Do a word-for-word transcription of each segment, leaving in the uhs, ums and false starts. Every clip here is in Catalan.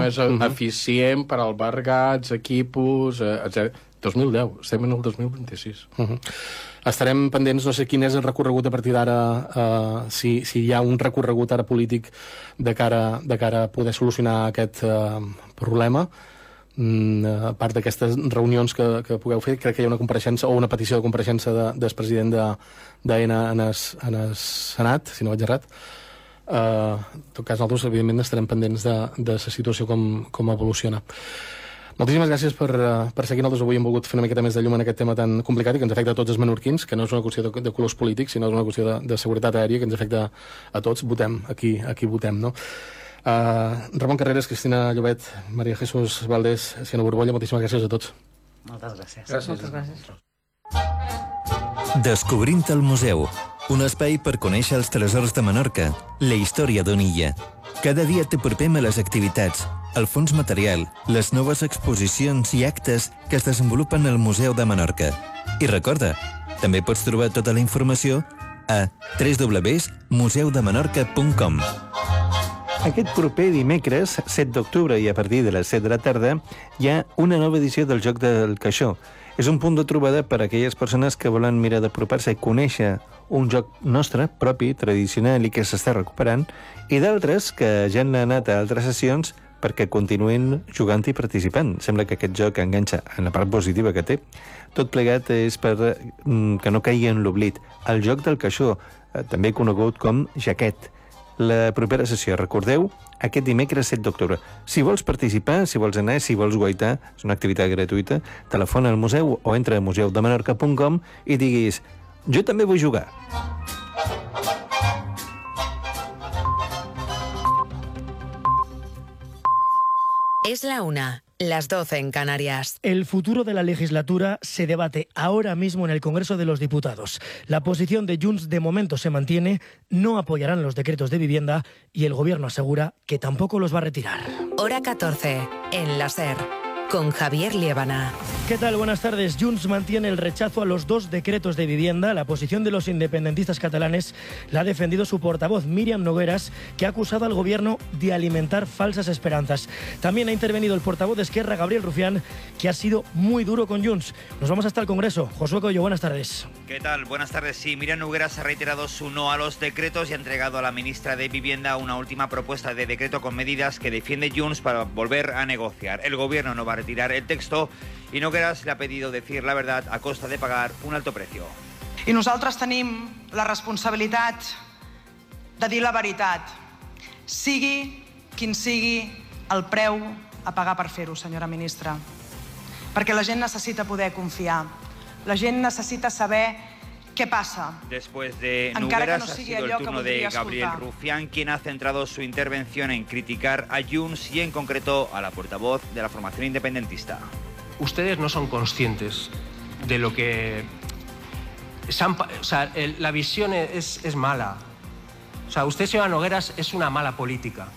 més uh-huh. eficient per albergats, equipos, etcètera. dos mil deu, estem en el dos mil vint-i-sis. Uh-huh. Estarem pendents, no sé quin és el recorregut a partir d'ara, uh, si, si hi ha un recorregut ara polític de cara, de cara a poder solucionar aquest uh, problema. Mm, a part d'aquestes reunions que, que pugueu fer, crec que hi ha una compareixença o una petició de compareixença de, del president d'AENA en, es, en el Senat, si no vaig errat. Uh, en tot cas, nosaltres, evidentment, estarem pendents de, de la situació com, com evoluciona. Moltíssimes gràcies per, per seguir. Nosaltres avui hem volgut fer una miqueta més de llum en aquest tema tan complicat i que ens afecta a tots els menorquins, que no és una qüestió de, de colors polítics, sinó és una qüestió de, de seguretat aèria que ens afecta a tots. Votem, aquí, aquí votem, no? Uh, Ramon Carreras, Cristina Llobet, Maria Jesús Valdés, Siena Borbolla, moltíssimes gràcies a tots. Moltes gràcies. Gràcies. Moltes gràcies. Descobrint el museu, un espai per conèixer els tresors de Menorca, la història d'una illa. Cada dia t'apropem a les activitats, el fons material, les noves exposicions i actes que es desenvolupen al Museu de Menorca. I recorda, també pots trobar tota la informació a w w w punt museu de menorca punt com. Aquest proper dimecres, set d'octubre, i a partir de les set de la tarda, hi ha una nova edició del Joc del Caixó. És un punt de trobada per a aquelles persones que volen mirar d'apropar-se i conèixer un joc nostre, propi, tradicional i que s'està recuperant, i d'altres que ja han anat a altres sessions perquè continuïn jugant i participant. Sembla que aquest joc enganxa en la part positiva que té. Tot plegat és per que no caigui en l'oblit. El Joc del Caixó, també conegut com Jaquet. La propera sessió, recordeu, aquest dimecres set d'octubre. Si vols participar, si vols anar, si vols guaitar, és una activitat gratuïta, telefona al museu o entra a museu de menorca punt com i diguis, jo també vull jugar. Es la una, las doce en Canarias. El futuro de la legislatura se debate ahora mismo en el Congreso de los Diputados. La posición de Junts de momento se mantiene, no apoyarán los decretos de vivienda y el Gobierno asegura que tampoco los va a retirar. Hora catorce, en la SER, con Javier Liébana. ¿Qué tal? Buenas tardes. Junts mantiene el rechazo a los dos decretos de vivienda. La posición de los independentistas catalanes la ha defendido su portavoz, Míriam Nogueras, que ha acusado al Gobierno de alimentar falsas esperanzas. También ha intervenido el portavoz de Esquerra, Gabriel Rufián, que ha sido muy duro con Junts. Nos vamos hasta el Congreso. Josué Coello, buenas tardes. ¿Qué tal? Buenas tardes. Sí, Míriam Nogueras ha reiterado su no a los decretos y ha entregado a la ministra de Vivienda una última propuesta de decreto con medidas que defiende Junts para volver a negociar. El Gobierno no va a retirar el texto i Nogueras le ha pedido decir la verdad a costa de pagar un alto precio. I nosaltres tenim la responsabilitat de dir la veritat, sigui quin sigui el preu a pagar per fer-ho, senyora ministra. Perquè la gent necessita poder confiar, la gent necessita saber ¿qué pasa? Después de Nogueras, no ha sido el turno de Gabriel Rufián, quien ha centrado su intervención en criticar a Junts y en concreto a la portavoz de la formación independentista. Ustedes no son conscientes de lo que... O sea, el, la visión es, es mala. O sea, usted, señora Nogueras, es una mala política.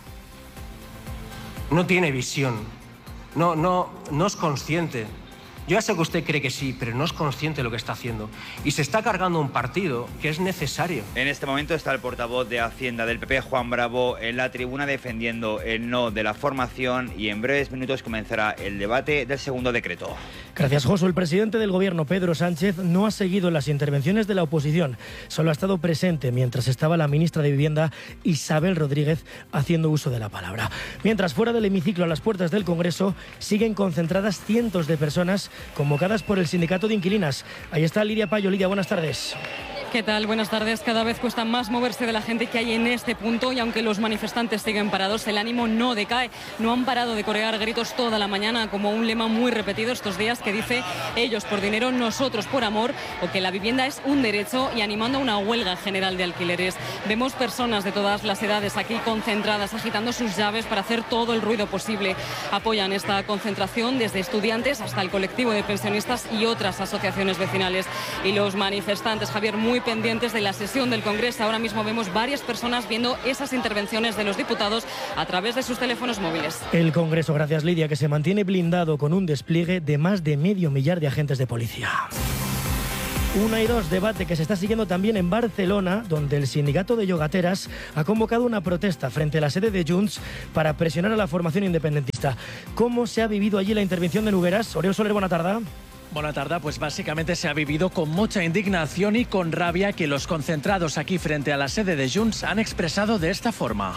No tiene visión. No, no, no es consciente. Yo ya sé que usted cree que sí, pero no es consciente de lo que está haciendo. Y se está cargando un partido que es necesario. En este momento está el portavoz de Hacienda del P P, Juan Bravo, en la tribuna defendiendo el no de la formación y en breves minutos comenzará el debate del segundo decreto. Gracias, Josu. El presidente del Gobierno, Pedro Sánchez, no ha seguido las intervenciones de la oposición. Solo ha estado presente mientras estaba la ministra de Vivienda, Isabel Rodríguez, haciendo uso de la palabra. Mientras, fuera del hemiciclo, a las puertas del Congreso, siguen concentradas cientos de personas convocadas por el sindicato de inquilinas. Ahí está Lidia Payo. Lidia, buenas tardes. ¿Qué tal? Buenas tardes. Cada vez cuesta más moverse de la gente que hay en este punto y aunque los manifestantes siguen parados, el ánimo no decae. No han parado de corear gritos toda la mañana como un lema muy repetido estos días que dice ellos por dinero, nosotros por amor, o que la vivienda es un derecho, y animando a una huelga general de alquileres. Vemos personas de todas las edades aquí concentradas, agitando sus llaves para hacer todo el ruido posible. Apoyan esta concentración desde estudiantes hasta el colectivo de pensionistas y otras asociaciones vecinales. Y los manifestantes, Javier, muy pendientes de la sesión del Congreso. Ahora mismo vemos varias personas viendo esas intervenciones de los diputados a través de sus teléfonos móviles. El Congreso, gracias Lidia, que se mantiene blindado con un despliegue de más de medio millar de agentes de policía. Una y dos, debate que se está siguiendo también en Barcelona, donde el sindicato de yogateras ha convocado una protesta frente a la sede de Junts para presionar a la formación independentista. ¿Cómo se ha vivido allí la intervención de Nogueras? Oriol Soler, buena tarde. Buena tarde, pues básicamente se ha vivido con mucha indignación y con rabia que los concentrados aquí frente a la sede de Junts han expresado de esta forma.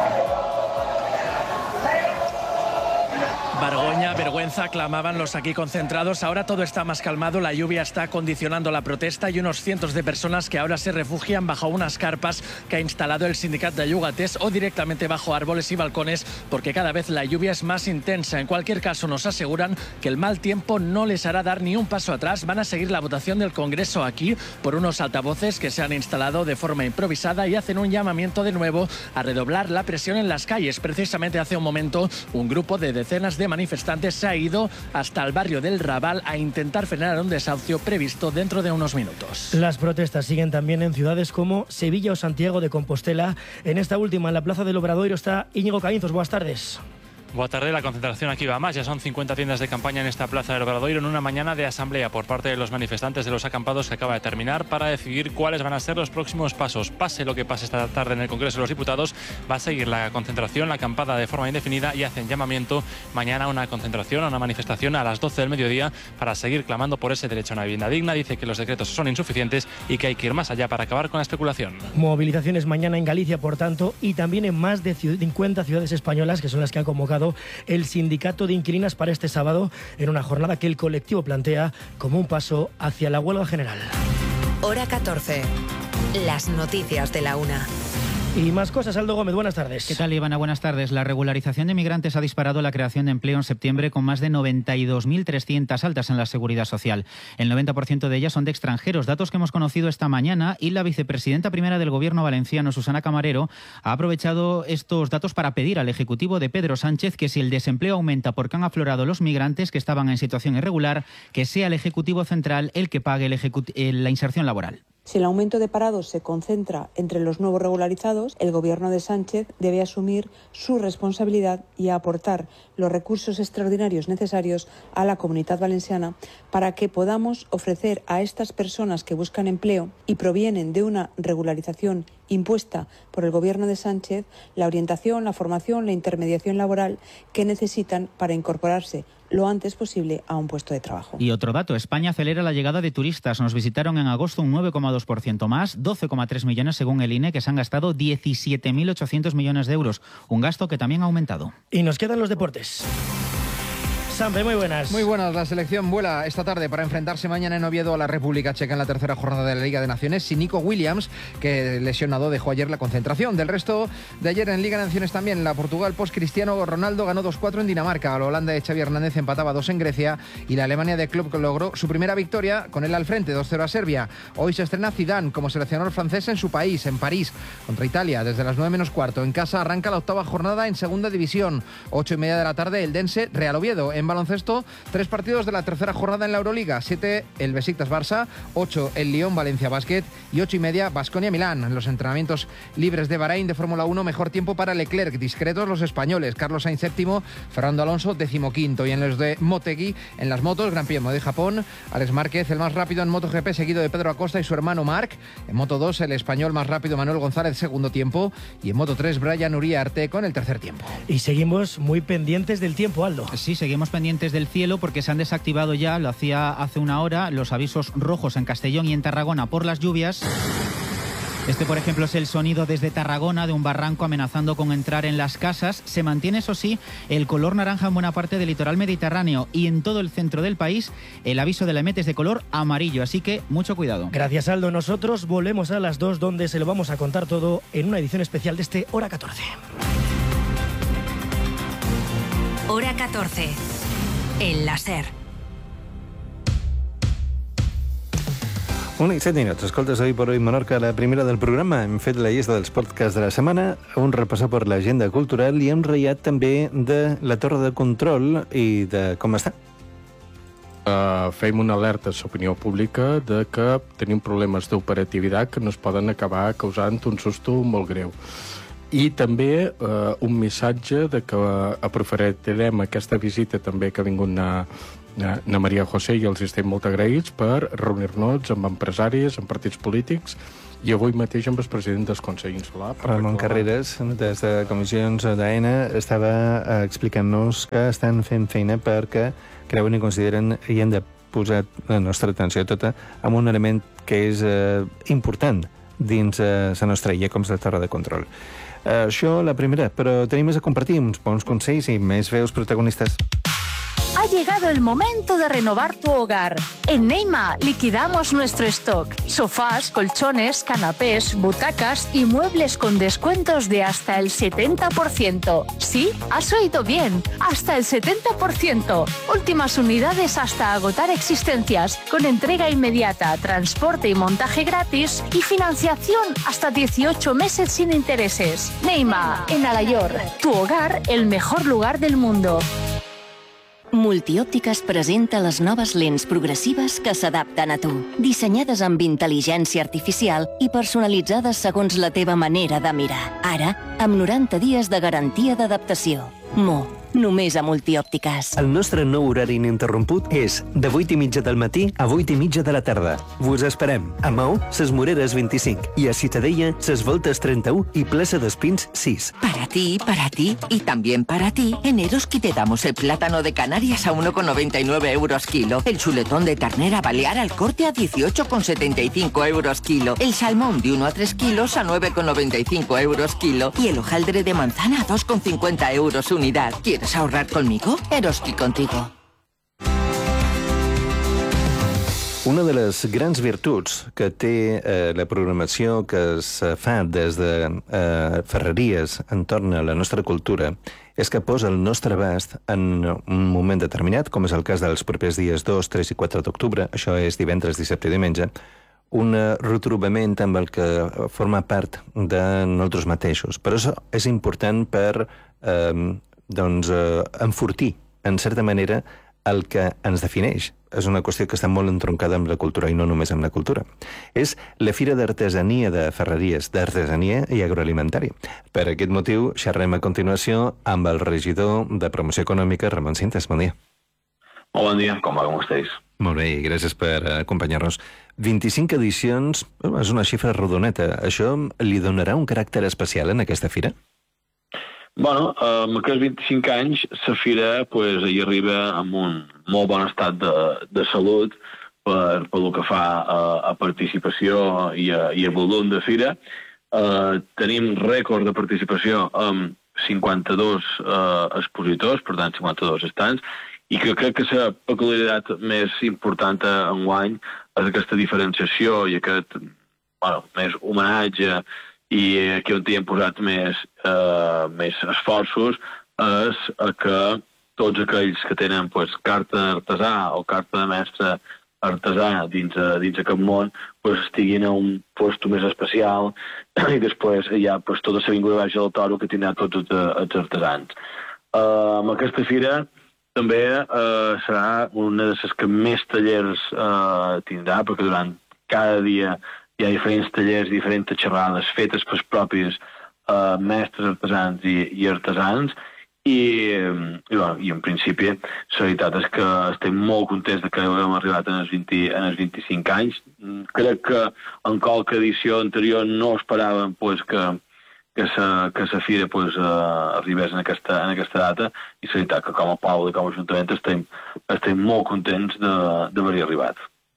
Vergoña, vergüenza, clamaban los aquí concentrados. Ahora todo está más calmado, la lluvia está condicionando la protesta y unos cientos de personas que ahora se refugian bajo unas carpas que ha instalado el sindicato de Llogaters o directamente bajo árboles y balcones porque cada vez la lluvia es más intensa. En cualquier caso nos aseguran que el mal tiempo no les hará dar ni un paso atrás. Van a seguir la votación del Congreso aquí por unos altavoces que se han instalado de forma improvisada y hacen un llamamiento de nuevo a redoblar la presión en las calles. Precisamente hace un momento un grupo de decenas de manifestantes se ha ido hasta el barrio del Raval a intentar frenar un desahucio previsto dentro de unos minutos. Las protestas siguen también en ciudades como Sevilla o Santiago de Compostela. En esta última, en la Plaza del Obradoiro, está Íñigo Caínzos. Buenas tardes. Buenas tardes, la concentración aquí va más. Ya son cincuenta tiendas de campaña en esta Plaza del Obradoiro en una mañana de asamblea por parte de los manifestantes de los acampados que acaba de terminar para decidir cuáles van a ser los próximos pasos. Pase lo que pase esta tarde en el Congreso de los Diputados, va a seguir la concentración, la acampada de forma indefinida y hacen llamamiento mañana a una concentración, a una manifestación a las doce del mediodía para seguir clamando por ese derecho a una vivienda digna. Dice que los decretos son insuficientes y que hay que ir más allá para acabar con la especulación. Movilizaciones mañana en Galicia, por tanto, y también en más de cincuenta ciudades españolas, que son las que han convocado el sindicato de inquilinas para este sábado, en una jornada que el colectivo plantea como un paso hacia la huelga general. Hora catorce. Las noticias de la una. Y más cosas, Aldo Gómez, buenas tardes. ¿Qué tal, Ivana? Buenas tardes. La regularización de migrantes ha disparado la creación de empleo en septiembre con más de noventa y dos mil trescientas altas en la Seguridad Social. El noventa por ciento de ellas son de extranjeros, datos que hemos conocido esta mañana, y la vicepresidenta primera del Gobierno valenciano, Susana Camarero, ha aprovechado estos datos para pedir al Ejecutivo de Pedro Sánchez que si el desempleo aumenta porque han aflorado los migrantes que estaban en situación irregular, que sea el Ejecutivo Central el que pague el ejecut- la inserción laboral. Si el aumento de parados se concentra entre los nuevos regularizados, el Gobierno de Sánchez debe asumir su responsabilidad y aportar los recursos extraordinarios necesarios a la Comunidad Valenciana para que podamos ofrecer a estas personas que buscan empleo y provienen de una regularización impuesta por el Gobierno de Sánchez la orientación, la formación, la intermediación laboral que necesitan para incorporarse lo antes posible a un puesto de trabajo. Y otro dato, España acelera la llegada de turistas. Nos visitaron en agosto un nueve coma dos por ciento más, doce coma tres millones según el I N E, que se han gastado diecisiete mil ochocientos millones de euros, un gasto que también ha aumentado. Y nos quedan los deportes. Sampe, muy buenas. Muy buenas. La selección vuela esta tarde para enfrentarse mañana en Oviedo a la República Checa en la tercera jornada de la Liga de Naciones sin Nico Williams, que lesionado dejó ayer la concentración. Del resto de ayer en Liga de Naciones también, la Portugal post-Cristiano Ronaldo ganó dos cuatro en Dinamarca, la Holanda de Xavi Hernández empataba dos en Grecia y la Alemania de Klopp logró su primera victoria con él al frente, dos cero a Serbia. Hoy se estrena Zidane como seleccionador francés en su país, en París, contra Italia, desde las nueve menos cuarto. En casa arranca la octava jornada en Segunda División. ocho y media de la tarde, el Dense Real Oviedo. En baloncesto, tres partidos de la tercera jornada en la Euroliga. siete el Besiktas Barça, ocho el Lyon Valencia Basket y ocho y media Baskonia Milán. En los entrenamientos libres de Bahrein de Fórmula uno, mejor tiempo para Leclerc, discretos los españoles, Carlos Sainz séptimo, Fernando Alonso decimoquinto. Y en los de Motegi, en las motos, Gran Premio de Japón, Alex Márquez el más rápido en MotoGP, seguido de Pedro Acosta y su hermano Marc. En Moto dos, el español más rápido Manuel González, segundo tiempo, y en Moto tres, Brian Uriarte con el tercer tiempo. Y seguimos muy pendientes del tiempo, Aldo. Sí, seguimos pendientes del cielo porque se han desactivado ya, lo hacía hace una hora, los avisos rojos en Castellón y en Tarragona por las lluvias. Este, por ejemplo, es el sonido desde Tarragona de un barranco amenazando con entrar en las casas. Se mantiene, eso sí, el color naranja en buena parte del litoral mediterráneo y en todo el centro del país el aviso de la E M E T es de color amarillo, así que mucho cuidado. Gracias, Aldo. Nosotros volvemos a las dos, donde se lo vamos a contar todo en una edición especial de este Hora catorce. Hora catorce. En la SER. Una i set minuts. Escoltes Hoy por Hoy Menorca, la primera del programa. Hem fet la llista dels podcasts de la setmana, un repassar per l'agenda cultural i hem reiat també de la torre de control i de com està. Uh, fem una alerta a l'opinió pública de que tenim problemes d'operativitat que nos poden acabar causant un susto molt greu. I també eh, un missatge de que aprofitarem aquesta visita també que ha vingut na, na, na Maria José i els estem molt agraïts per reunir-nos amb empresaris, amb partits polítics i avui mateix amb el president del Consell Insular. Ramon Carreras, des de Comissions d'A E N A, estava explicant-nos que estan fent feina perquè creuen i consideren i han de posar la nostra atenció tota en un element que és eh, important dins eh, la nostra illa, com és la torre de control. Eh, això la primera, però tenim més a compartir, uns bons consells i més veus protagonistes. Ha llegado el momento de renovar tu hogar. En Neima liquidamos nuestro stock. Sofás, colchones, canapés, butacas y muebles con descuentos de hasta el setenta por ciento. Sí, has oído bien, hasta el setenta por ciento. Últimas unidades hasta agotar existencias, con entrega inmediata, transporte y montaje gratis y financiación hasta dieciocho meses sin intereses. Neima, en Alayor, tu hogar, el mejor lugar del mundo. Multiòptiques presenta les noves lents progressives que s'adapten a tu, dissenyades amb intel·ligència artificial i personalitzades segons la teva manera de mirar. Ara, amb noranta dies de garantia d'adaptació. Mo, només a Multiòptiques. El nostre nou horari ininterromput és de vuit i mitja del matí a vuit i mitja de la tarda. Vos esperem a Maó, Ses Moreres veinticinc i a Ciutadella, Ses Voltes treinta-u i Plaça d'Espins sis. Para ti, para ti y también para ti, en Eroski te damos el plátano de Canarias a uno con noventa y nueve euros kilo, el chuletón de ternera balear al corte a dieciocho con setenta y cinco euros kilo, el salmón de uno a tres kilos a nueve con noventa y cinco euros kilo y el hojaldre de manzana a dos con cincuenta euros unidad. ¿Quieres ahorrar conmigo? Eroski contigo. Una de les grans virtuts que té eh, la programació que es fa des de eh, ferreries entorn a la nostra cultura és que posa el nostre abast en un moment determinat, com és el cas dels propers dies dos, tres i quatre d'octubre, això és divendres, dissabte i diumenge, un retrobament amb el que forma part de nosaltres mateixos. Però això és important per eh, doncs, eh, enfortir, en certa manera, el que ens defineix. És una qüestió que està molt entroncada amb la cultura i no només amb la cultura. És la Fira d'Artesania de Ferreries, d'Artesania i Agroalimentària. Per aquest motiu, xerrem a continuació amb el regidor de Promoció Econòmica, Ramon Cintas. Bon dia. Molt bon dia, com va, com esteu? Molt bé, gràcies per acompanyar-nos. vint-i-cinc edicions, és una xifra rodoneta. Això li donarà un caràcter especial en aquesta fira? Bueno, amb aquests vint-i-cinc anys, la fira pues, hi arriba amb un molt bon estat de, de salut per, per el que fa a, a participació i a, i a volum de fira. Uh, tenim rècord de participació amb cinquanta-dos uh, expositors, per tant, cinquanta-dos estants, i que crec que la peculiaritat més important enguany és aquesta diferenciació i aquest bueno, més homenatge i aquí on hi hem posat més, eh, més esforços és que tots aquells que tenen pues, carta d'artesà o carta de mestre artesà dins, dins aquest món pues, estiguin a un lloc més especial i després hi ha pues, tota la vinguda baixa del toro que tindran tots els, els artesans. Eh, amb aquesta fira també eh, serà una de les que més tallers eh, tindrà, perquè durant cada dia hi ha diferents tallers, diferents xerrades fetes pels propis eh, mestres artesans i, i artesans i, i, bueno, i en principi la veritat és que estem molt contents de que hem arribat en els, vint, en els vint-i-cinc anys. Crec que en qualque edició anterior no esperàvem pues, que, que la que fira pues, uh, arribés en aquesta, en aquesta data i la veritat que com a poble i com a ajuntament estem, estem molt contents d'haver-hi arribat.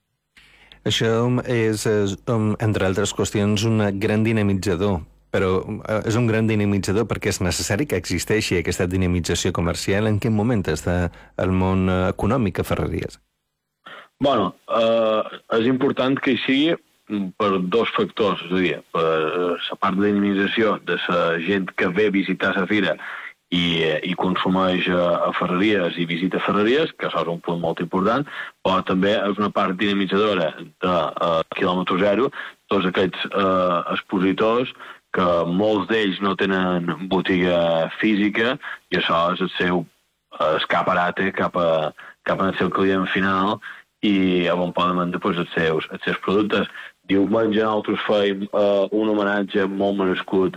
Això és, entre altres qüestions, un gran dinamitzador, però és un gran dinamitzador perquè és necessari que existeixi aquesta dinamització comercial. En quin moment està el món econòmic a Ferreries? Bueno, eh, és important que hi sigui per dos factors, és a dir, per la part de dinamització de la gent que ve a visitar la fira i, i consumeix a Ferreries i visita Ferreries, que això és un punt molt important, però també és una part dinamitzadora de uh, quilòmetre zero, tots aquests uh, expositors que molts d'ells no tenen botiga física i això és el seu escaparate cap, a, cap al seu client final i on poden vendre pues, els, seus, els seus productes. Diumenge nosaltres feim uh, un homenatge molt merescut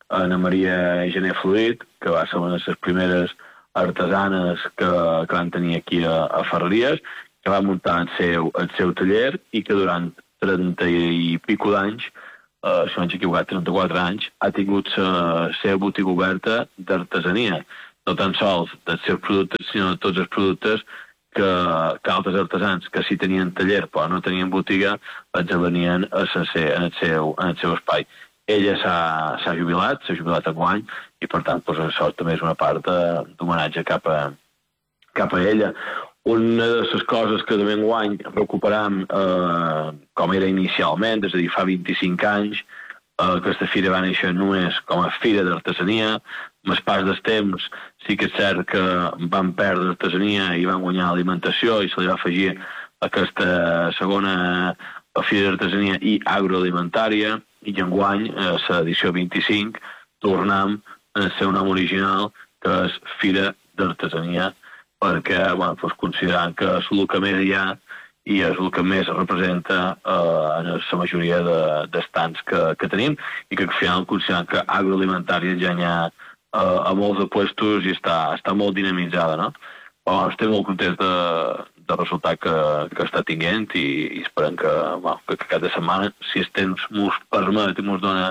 Ana Maria Gené Fluid, que va ser una de les primeres artesanes que, que van tenir aquí a, a Ferreries, que va muntar el seu, el seu taller i que durant trenta i pico d'anys, eh, si no m'he equivocat, trenta-quatre anys, ha tingut la seva botiga oberta d'artesania. No tan sols dels seus productes, sinó de tots els productes que, que altres artesans que sí tenien taller però no tenien botiga, els venien a sa, en, el seu, en el seu espai. Ella s'ha jubilat, s'ha jubilat enguany, i per tant doncs, això també és una part d'homenatge cap, a, cap a ella. Una de les coses que també enguany recuperam eh, com era inicialment, és a dir, fa vint-i-cinc anys, eh, aquesta fira va néixer només com a fira d'artesania. Amb el pas dels temps sí que és cert que van perdre artesania i van guanyar alimentació i se li va afegir aquesta segona fira d'artesania i agroalimentària, i enguany, a l'edició vint-i-cinc, tornem al seu nom original, que és Fira d'Artesania, perquè, bueno, doncs, considerant que és el que més hi ha i és el que més representa eh, en la majoria d'estants que, que tenim, i que al final considerant que agroalimentària ja n'hi ha eh, a molts de puestos i està, està molt dinamitzada, no? Però, bueno, estem molt contents de, del resultat que, que està tinguent i, i esperem que, bueno, que, que cada setmana, si el temps mos permet i mos dona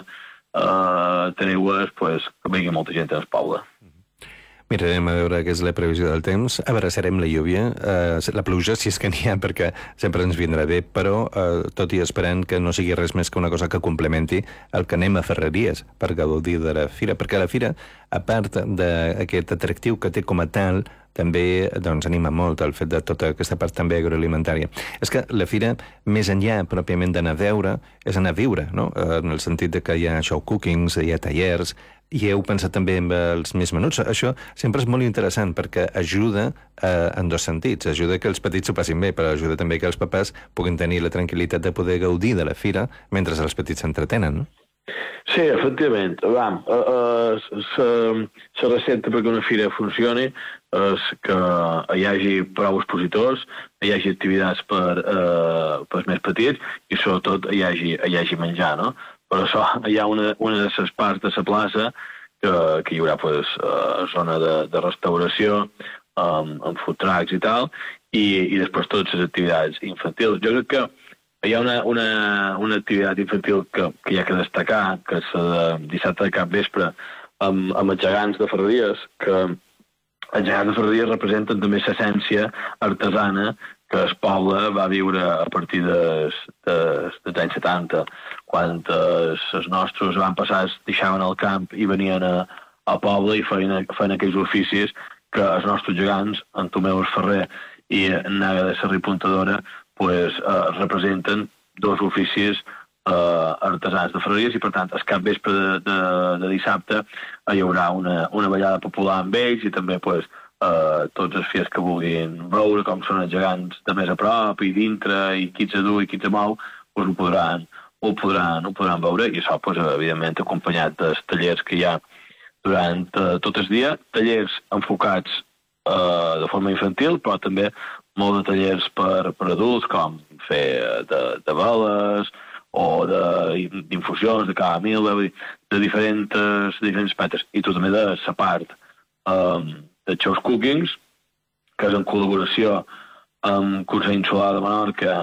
uh, tenir-les, pues, que vingui molta gent a el poble. Mirarem a veure què és la previsió del temps. Abraçarem la lluvia, eh, la pluja, si és que n'hi ha, perquè sempre ens vindrà bé, però eh, tot i esperant que no sigui res més que una cosa que complementi el que anem a Ferreries per gaudir de la fira, perquè la fira, a part d'aquest atractiu que té com a tal, també doncs, anima molt el fet de tota aquesta part també agroalimentària. És que la fira, més enllà pròpiament d'anar a veure, és anar a viure, no? En el sentit de que hi ha show cookings, hi ha tallers, i heu pensat també en els més menuts. Això sempre és molt interessant perquè ajuda eh, en dos sentits. Ajuda que els petits s'ho passin bé, però ajuda també que els papàs puguin tenir la tranquil·litat de poder gaudir de la fira mentre els petits s'entretenen, no? Sí, efectivament. Vam, uh, uh, la recepta perquè una fira funcioni és que hi hagi prou expositors, hi hagi activitats per, uh, per més petits i sobretot hi hagi, hi hagi menjar, no? Per això hi ha una, una de les parts de la plaça que, que hi haurà pues, uh, zona de, de restauració um, amb food trucks i tal, i, i després totes les activitats infantils. Jo crec que hi ha una, una, una activitat infantil que, que hi ha que destacar, que és de dissabte de cap vespre amb, amb els gegants de Ferreries, que els gegants de Ferreries representen també l'essència artesana que el poble va viure a partir dels, dels, dels anys setanta, quan els, els nostres van passar, deixaven el camp i venien a, al poble i feien, feien aquells oficis que els nostres gegants, en Tomeu Ferrer i Naga de Serra i Puntadora, pues, eh, representen dos oficis eh, artesans de Ferreries i, per tant, el cap vespre de, de, de dissabte hi haurà una, una ballada popular amb ells i també pues, eh, tots els fills que vulguin veure com són els gegants de més a prop i dintre i qui se du i qui se mou, pues, ho, podran, ho, podran, ho podran veure i això, pues, evidentment, acompanyat dels tallers que hi ha durant eh, tot el dia, tallers enfocats eh, de forma infantil, però també molt de tallers per, per adults, com fer de, de veles o d'infusions, de, de camamil, de diferents, de diferents aspectes. I tot també de la part um, de Shows Cookings, que és en col·laboració amb Consell Insular de Menorca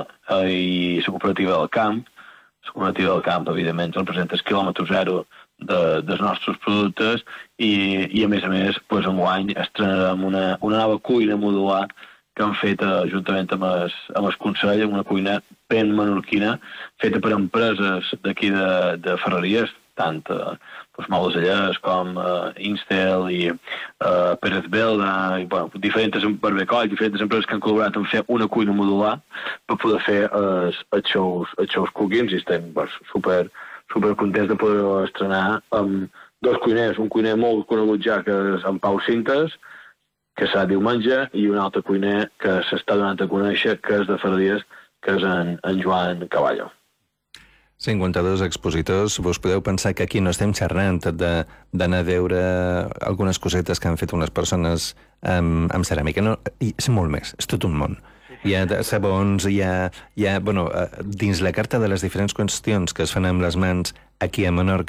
i la Cooperativa del Camp. La Cooperativa del Camp, evidentment, representa el quilòmetre zero de, dels nostres productes i, i a més a més, pues, enguany estrenarem una, una nova cuina modular que han fet uh, juntament amb el, amb el Consell, una cuina ben menorquina, feta per empreses d'aquí de, de Ferreries, tant uh, pues, Mobles Allers com uh, Instel i uh, Pérez Belda, i bueno, diferents barbecoll, diferents empreses que han col·laborat en fer una cuina modular per poder fer uh, els shows, els shows cookings, i estem pues, super, super contents de poder estrenar amb dos cuiners, un cuiner molt conegut ja que és en Pau Cintes, que serà diumenge, i un altre cuiner que s'està donant a conèixer, que és de Ferreries, que és en, en Joan Caballo. cinquanta-dos expositors. Vos podeu pensar que aquí no estem xerrant d'anar a veure algunes cosetes que han fet unes persones amb, amb ceràmica. No, és molt més, és tot un món. Hi ha sabons, hi ha, hi ha bueno, dins la carta de les diferents qüestions que es fan amb les mans aquí a Menorca,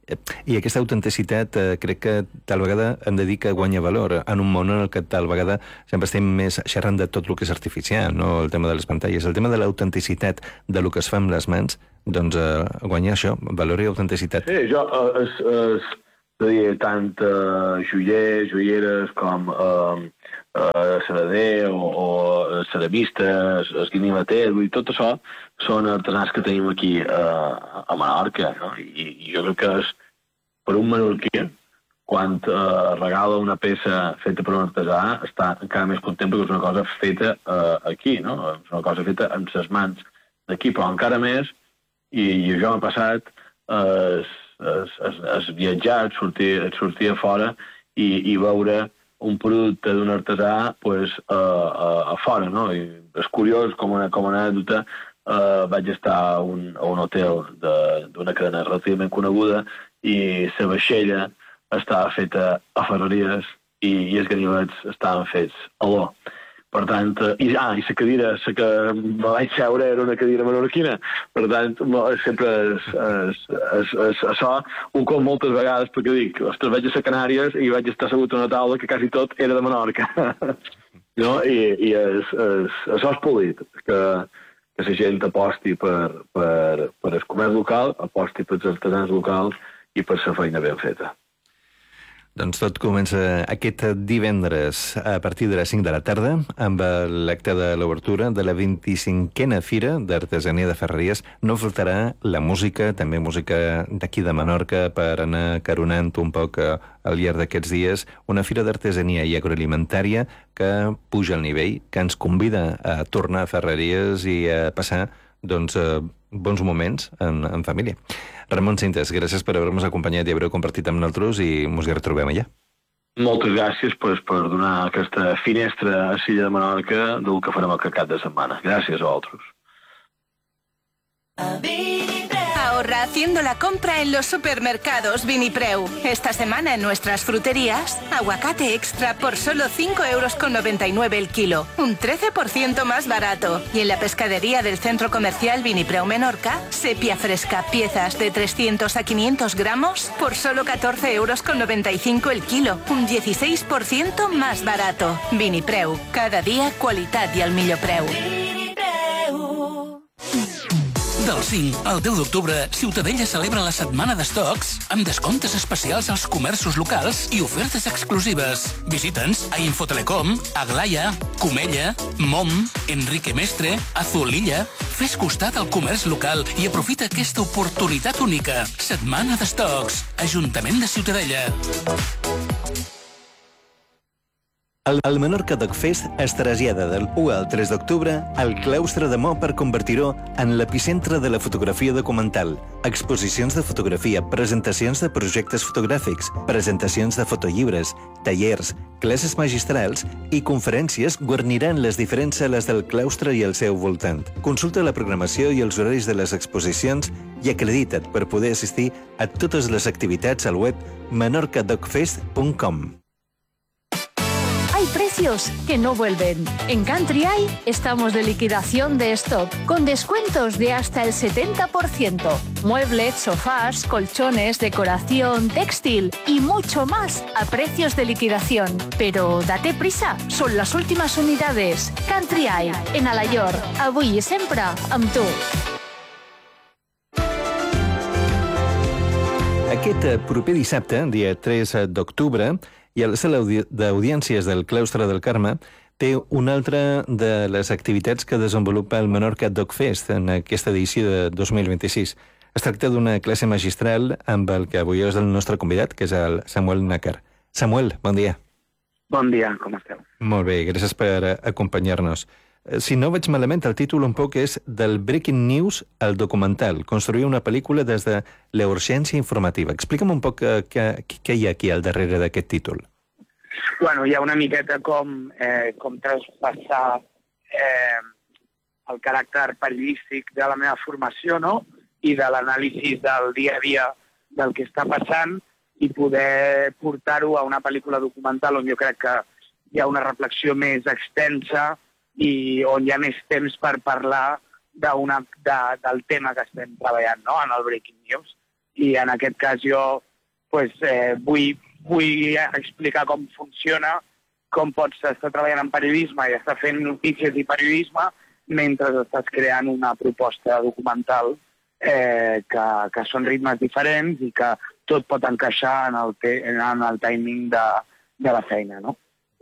I aquesta autenticitat eh, crec que tal vegada hem de dir que guanya valor en un món en el que tal vegada sempre estem més xerrant de tot el que és artificial, no? El tema de les pantalles, el tema de l'autenticitat de lo que es fa amb les mans, doncs eh, guanya això, valor i autenticitat. Sí, jo, eh, és, és, és a dir, tant eh, joiers, joieres com eh, eh, cerader o, o ceramistes, esgrimimaters, vull dir, tot això són artesans que tenim aquí eh, a Menorca, no? I, I jo crec que és per un menorquí, quan eh, regala una peça feta per un artesà, està encara més content perquè és una cosa feta eh, aquí, no? És una cosa feta amb les mans d'aquí, però encara més, i, i això m'ha passat, eh, es, es, es viatjar, et sortir, et sortir a fora i, i veure un producte d'un artesà pues, a, a, a fora, no? I és curiós, com una, com una anècdota, Uh, vaig estar a un, a un hotel d'una cadena relativament coneguda i la vaixella estava feta a ferreries i, i els ganivets estaven fets a l'or. Per tant, uh, i, ah, i la cadira, la que me vaig seure era una cadira menorquina. Per tant, sempre és, és, és, és això un cop moltes vegades, perquè dic, ostres, vaig a ser Canàries i vaig estar assegut a una taula que quasi tot era de Menorca. No? I, i és, és, això és polit, que que la gent aposti per, per, per el comerç local, aposti per els artesans locals i per la feina ben feta. Doncs tot comença aquest divendres a partir de les cinc de la tarda amb l'acte de l'obertura de la vint-i-cinquena Fira d'Artesania de Ferreries. No faltarà la música, també música d'aquí de Menorca per anar caronant un poc al llarg d'aquests dies. Una fira d'artesania i agroalimentària que puja el nivell, que ens convida a tornar a Ferreries i a passar doncs, bons moments en, en família. Ramon Cintes, gràcies per haver-nos acompanyat i haver compartit amb nosaltres i ens hi retrobem allà. Moltes gràcies pues, per donar aquesta finestra a Silla de Menorca del que farem aquest cap de setmana. Gràcies a vosaltres. Ahorra haciendo la compra en los supermercados Vinipreu. Esta semana en nuestras fruterías, aguacate extra por solo cinco euros con noventa y nueve el kilo, un trece por ciento más barato. Y en la pescadería del centro comercial Vinipreu Menorca, sepia fresca, piezas de trescientos a quinientos gramos por solo catorce euros con noventa y cinco el kilo, un dieciséis por ciento más barato. Vinipreu, cada día qualitat i al millor preu. Del cinc al deu d'octubre, Ciutadella celebra la setmana d'estocs amb descomptes especials als comerços locals i ofertes exclusives. Visita'ns a Infotelecom, Aglaia, Comella, Mom, Enrique Mestre, Azulilla. Fes costat al comerç local i aprofita aquesta oportunitat única. Setmana d'estocs. Ajuntament de Ciutadella. El, el Menorca Dog Fest es trasllada del u al tres d'octubre al claustre de Mo per convertir-ho en l'epicentre de la fotografia documental. Exposicions de fotografia, presentacions de projectes fotogràfics, presentacions de fotollibres, tallers, classes magistrals i conferències guarniran les diferents sales del claustre i el seu voltant. Consulta la programació i els horaris de les exposicions i acredita't per poder assistir a totes les activitats al web menorca dog fest punt com. Hay precios que no vuelven. En Country Eye estamos de liquidación de stock, con descuentos de hasta el setenta por ciento. Muebles, sofás, colchones, decoración, textil y mucho más a precios de liquidación. Pero date prisa, son las últimas unidades. Country Eye, en Alayor, avui i sempre amb tu. Aquest proper dissabte, dia tres d'octubre, i a la sala d'audiències del Claustre del Carme té una altra de les activitats que desenvolupa el Menorca Dog Fest en aquesta edició de dos mil vint-i-sis. Es tracta d'una classe magistral amb el que avui és el nostre convidat, que és el Samuel Nácar. Samuel, bon dia. Bon dia, com esteu? Molt bé, gràcies per acompanyar-nos. Si no veig malament, el títol un poc és del Breaking News al documental, construir una pel·lícula des de la urgència informativa. Explica'm un poc què, què hi ha aquí al darrere d'aquest títol. Bueno, hi ha una miqueta com, eh, com traspassar eh, el caràcter periodístic de la meva formació, no? I de l'anàlisi del dia a dia del que està passant i poder portar-ho a una pel·lícula documental on jo crec que hi ha una reflexió més extensa i on hi ha més temps per parlar una, de, del tema que estem treballant, no?, en el Breaking News. i en aquest cas jo pues, eh, vull, vull explicar com funciona, com pots estar treballant en periodisme i estar fent notícies i periodisme mentre estàs creant una proposta documental eh, que, que són ritmes diferents i que tot pot encaixar en el, te, en el timing de, de la feina, no?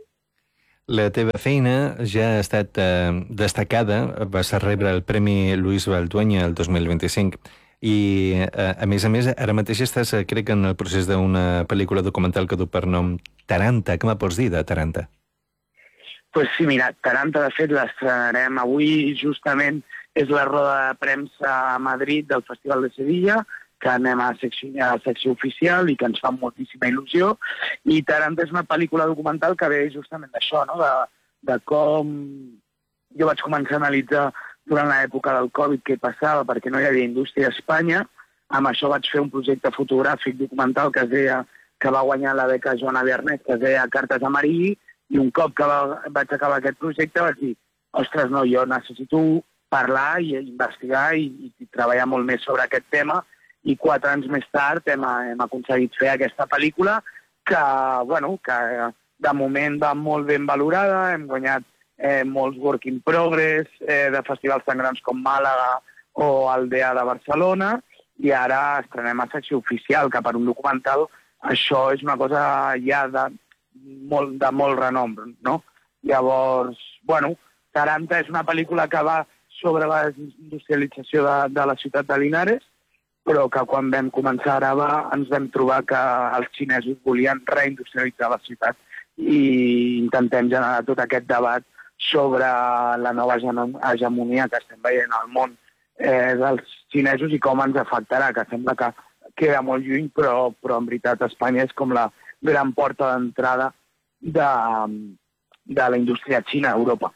La teva feina ja ha estat eh, destacada, vas rebre el Premi Luis Valduenya el dos mil vint-i-cinc i, eh, a més a més, ara mateix estàs, eh, crec, en el procés d'una pel·lícula documental que du per nom Taranta. Què me pots dir de Taranta? Pues sí, mira, Taranta, de fet, l'estrenarem avui, justament és la roda de premsa a Madrid del Festival de Sevilla, que anem a secció, a secció oficial i que ens fa moltíssima il·lusió. I Taranta és una pel·lícula documental que ve justament d'això, no? de, de com jo vaig començar a analitzar durant l'època del Covid què passava perquè no hi havia indústria a Espanya. Amb això vaig fer un projecte fotogràfic documental que es deia, que va guanyar la beca Joana Bernet, que es deia Cartes Amarilli, i un cop que va, vaig acabar aquest projecte vaig dir, ostres, no, jo necessito parlar i investigar i, i treballar molt més sobre aquest tema, i quatre anys més tard hem, hem aconseguit fer aquesta pel·lícula que, bueno, que de moment va molt ben valorada, hem guanyat eh, molts work in progress eh, de festivals tan grans com Màlaga o Aldea de Barcelona, i ara estrenem a secció oficial, que per un documental això és una cosa ja de molt, de molt renom, no? Llavors, bueno, Taranta és una pel·lícula que va sobre la industrialització de, de la ciutat de Linares, però que quan vam començar a gravar ens vam trobar que els xinesos volien reindustrialitzar la ciutat i intentem generar tot aquest debat sobre la nova hegemonia que estem veient al món eh, dels xinesos i com ens afectarà, que sembla que queda molt lluny, però, però en veritat Espanya és com la gran porta d'entrada de, de la indústria xina a Europa.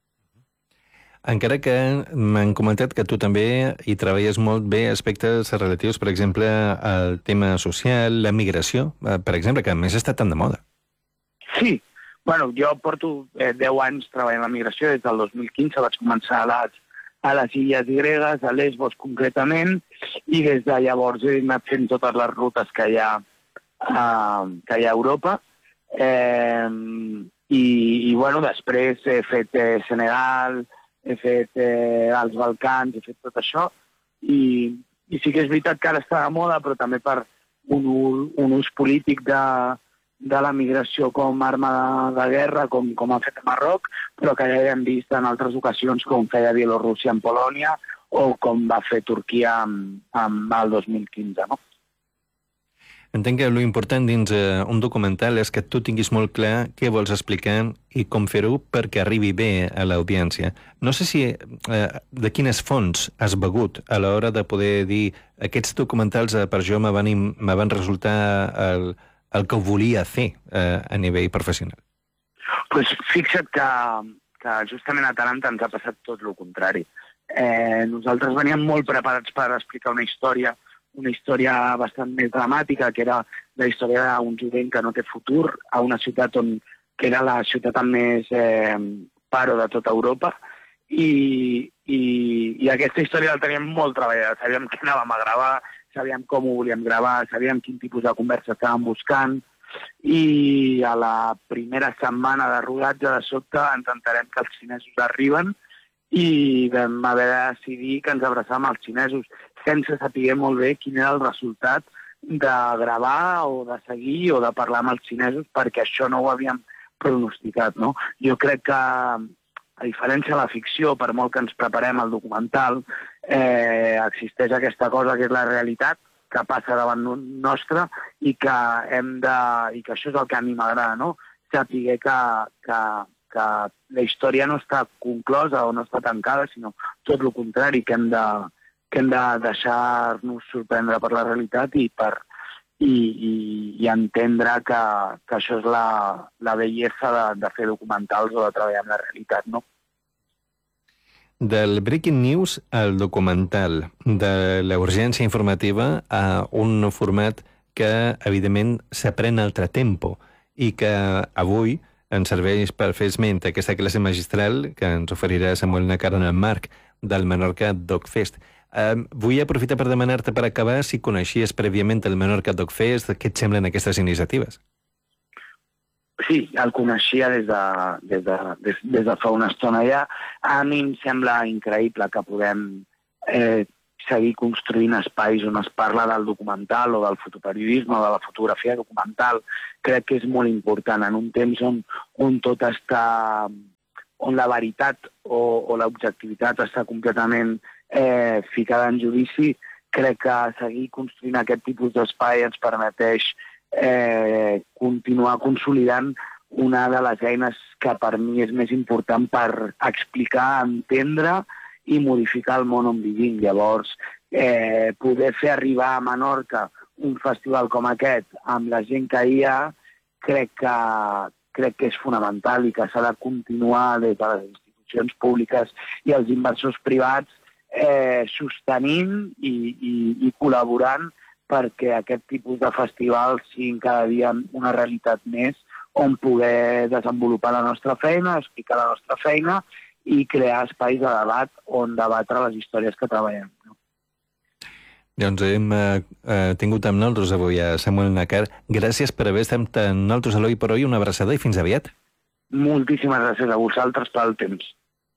Encara que m'han comentat que tu també hi treballes molt bé aspectes relatius, per exemple, al tema social, la migració, per exemple, que a més està tan de moda. Sí, bueno, jo porto eh, deu anys treballant en la migració, des del dos mil quinze vaig començar a les, a les Illes Gregues, a Lesbos concretament, i des de llavors he anat fent totes les rutes que hi ha, uh, que hi ha a Europa. Eh, i, I, bueno, després he fet eh, Senegal, he fet eh, els Balcans, he fet tot això, i, i sí que és veritat que ara està de moda, però també per un, un ús polític de, de la migració com arma de, de guerra, com, com ha fet a Marroc, però que ja hem vist en altres ocasions com feia Bielorússia en Polònia o com va fer Turquia amb, amb el dos mil quinze, no? Entenc que l'important dins eh, un documental és que tu tinguis molt clar què vols explicar i com fer-ho perquè arribi bé a l'audiència. No sé si eh, de quines fonts has begut a l'hora de poder dir aquests documentals eh, per jo me van, me van resultar el, el que volia fer eh, a nivell professional. Pues fixa't que, que justament a Taranta ens ha passat tot el contrari. Eh, nosaltres veníem molt preparats per explicar una història una història bastant més dramàtica, que era la història d'un jovent que no té futur, a una ciutat on, que era la ciutat amb més eh, paro de tota Europa, i, i, i aquesta història la teníem molt treballada. Sabíem què anàvem a gravar, sabíem com ho volíem gravar, sabíem quin tipus de conversa estàvem buscant, i a la primera setmana de rodatge de sobte ens enterem que els xinesos arriben i vam haver de decidir que ens abraçàvem als xinesos sense saber molt bé quin era el resultat de gravar o de seguir o de parlar amb els xinesos, perquè això no ho havíem pronosticat, no? Jo crec que, a diferència de la ficció, per molt que ens preparem al documental, eh, existeix aquesta cosa que és la realitat, que passa davant nostra i que, hem de, i que això és el que a mi m'agrada, no? Saber que, que, que la història no està conclosa o no està tancada, sinó tot el contrari, que hem de que hem de deixar-nos sorprendre per la realitat i, per, i, i, i entendre que, que això és la, la bellesa de, de fer documentals o de treballar amb la realitat, no? Del breaking news al documental, de la urgència informativa a un format que, evidentment, s'aprèn a altre tempo i que avui ens serveix per fer esment aquesta classe magistral que ens oferirà Samuel Nacar en el marc del Menorca Doc Fest. Uh, vull aprofitar per demanar-te per acabar si coneixies prèviament el Menorca Dog Fest, què et semblen aquestes iniciatives? Sí, el coneixia des de, des de, des, des de fa una estona ja. A mi em sembla increïble que podem eh, seguir construint espais on es parla del documental o del fotoperiodisme o de la fotografia documental. Crec que és molt important en un temps on, on tot està... on la veritat o, o l'objectivitat està completament eh, ficada en judici. Crec que seguir construint aquest tipus d'espai ens permeteix eh, continuar consolidant una de les eines que per mi és més important per explicar, entendre i modificar el món on vivim. Llavors, eh, poder fer arribar a Menorca un festival com aquest amb la gent que hi ha, crec que, crec que és fonamental i que s'ha de continuar des de les institucions públiques i els inversors privats eh, sostenint i, i, i col·laborant perquè aquest tipus de festivals siguin cada dia una realitat més on poder desenvolupar la nostra feina, explicar la nostra feina i crear espais de debat on debatre les històries que treballem. Doncs hem eh, tingut amb nosaltres avui a Samuel Nacar. Gràcies per haver estat amb nosaltres a l'Oi per Oi. Una abraçada i fins aviat. Moltíssimes gràcies a vosaltres pel temps.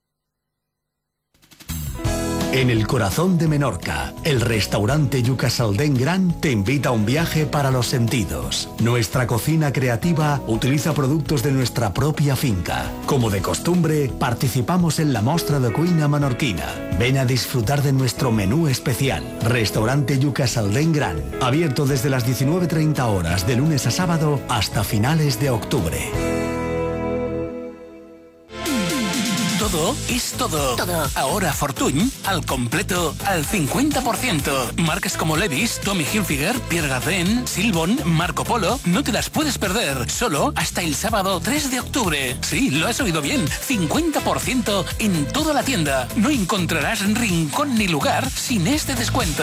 En el corazón de Menorca, el restaurante Yuca Saldén Gran te invita a un viaje para los sentidos. Nuestra cocina creativa utiliza productos de nuestra propia finca. Como de costumbre, participamos en la mostra de cuina menorquina. Ven a disfrutar de nuestro menú especial. Restaurante Yuca Saldén Gran, abierto desde las diecinueve treinta horas de lunes a sábado hasta finales de octubre. Todo es todo. Todo. Ahora Fortuny, al completo, al cincuenta por ciento. Marcas como Levi's, Tommy Hilfiger, Pierre Cardin, Silbon, Marco Polo, no te las puedes perder. Solo hasta el sábado tres de octubre. Sí, lo has oído bien. cincuenta por ciento en toda la tienda. No encontrarás rincón ni lugar sin este descuento.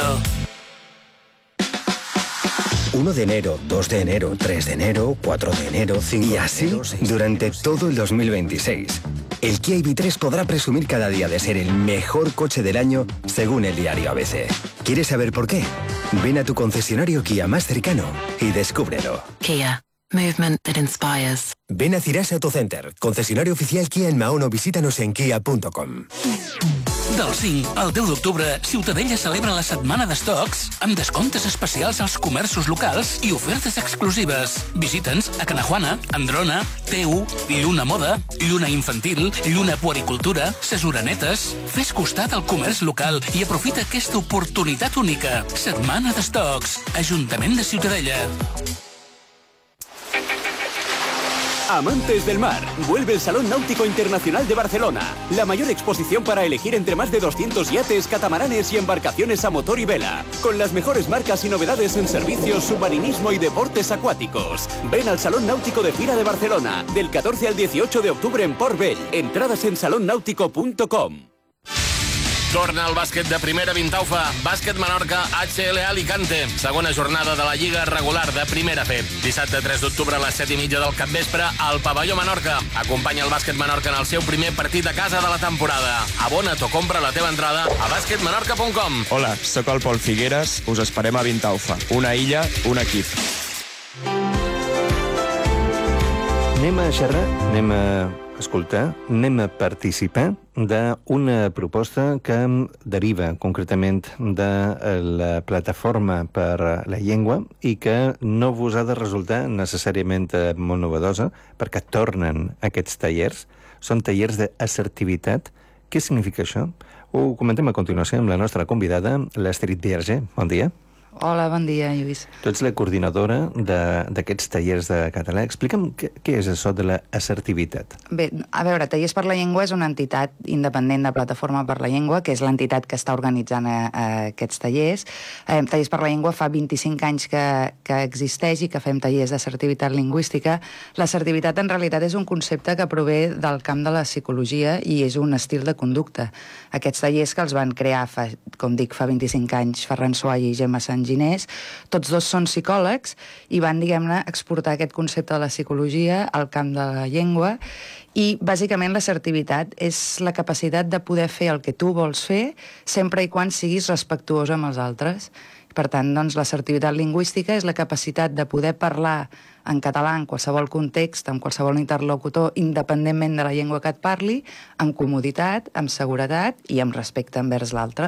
uno de enero, dos de enero, tres de enero, cuatro de enero, cinco y así de enero, durante todo el dos mil veintiséis. El Kia I V tres podrá presumir cada día de ser el mejor coche del año según el diario A B C. ¿Quieres saber por qué? Ven a tu concesionario Kia más cercano y descúbrelo. Kia. Movement that inspires. Ven a Cirasa Autocenter, concesionario oficial Kia en Mahón o visítanos en kia punto com. Del cinc al deu d'octubre, Ciutadella celebra la setmana d'estocs amb descomptes especials als comerços locals i ofertes exclusives. Visita'ns a Canajuana, Androna, T U, Lluna Moda, Lluna Infantil, Lluna Puericultura, Ses Uranetes. Fes costat al comerç local i aprofita aquesta oportunitat única. Setmana d'estocs. Ajuntament de Ciutadella. Amantes del mar, vuelve el Salón Náutico Internacional de Barcelona. La mayor exposición para elegir entre más de doscientos yates, catamaranes y embarcaciones a motor y vela. Con las mejores marcas y novedades en servicios, submarinismo y deportes acuáticos. Ven al Salón Náutico de Fira de Barcelona, del catorce al dieciocho de octubre en Port Vell. Entradas en salón náutico punto com. Torna el bàsquet de primera Vintaufa. Bàsquet Menorca H L Alicante. Segona jornada de la Lliga regular de primera F. Dissabte tres d'octubre a les set i mitja del capvespre al Pavelló Menorca. Acompanya el bàsquet Menorca en el seu primer partit a casa de la temporada. Abona't o compra la teva entrada a bàsquet menorca punt com. Hola, sóc el Pol Figueres. Us esperem a Vintaufa. Una illa, un equip. Anem a xerrar, anem a escoltar, anem a participar d'una proposta que deriva concretament de la Plataforma per la Llengua i que no vos ha de resultar necessàriament molt novedosa perquè tornen aquests tallers. Són tallers d'assertivitat. Què significa això? Ho comentem a continuació amb la nostra convidada, l'Astrid Vierge. Bon dia. Hola, bon dia, Lluís. Tu ets la coordinadora d'aquests tallers de català. Explica'm què, què és això de l'assertivitat. Bé, a veure, Tallers per la Llengua és una entitat independent de Plataforma per la Llengua, que és l'entitat que està organitzant a, a aquests tallers. Eh, Tallers per la Llengua fa vint-i-cinc anys que, que existeix i que fem tallers d'assertivitat lingüística. L'assertivitat en realitat és un concepte que prové del camp de la psicologia i és un estil de conducta. Aquests tallers que els van crear, fa, com dic, fa vint-i-cinc anys, Ferran Suall i Gemma Sant Ginés. Tots dos són psicòlegs i van, diguem-ne, exportar aquest concepte de la psicologia al camp de la llengua. I, bàsicament, l'assertivitat és la capacitat de poder fer el que tu vols fer sempre i quan siguis respectuós amb els altres. Per tant, doncs, l'assertivitat lingüística és la capacitat de poder parlar en català en qualsevol context, amb qualsevol interlocutor, independentment de la llengua que et parli, amb comoditat, amb seguretat i amb respecte envers l'altre.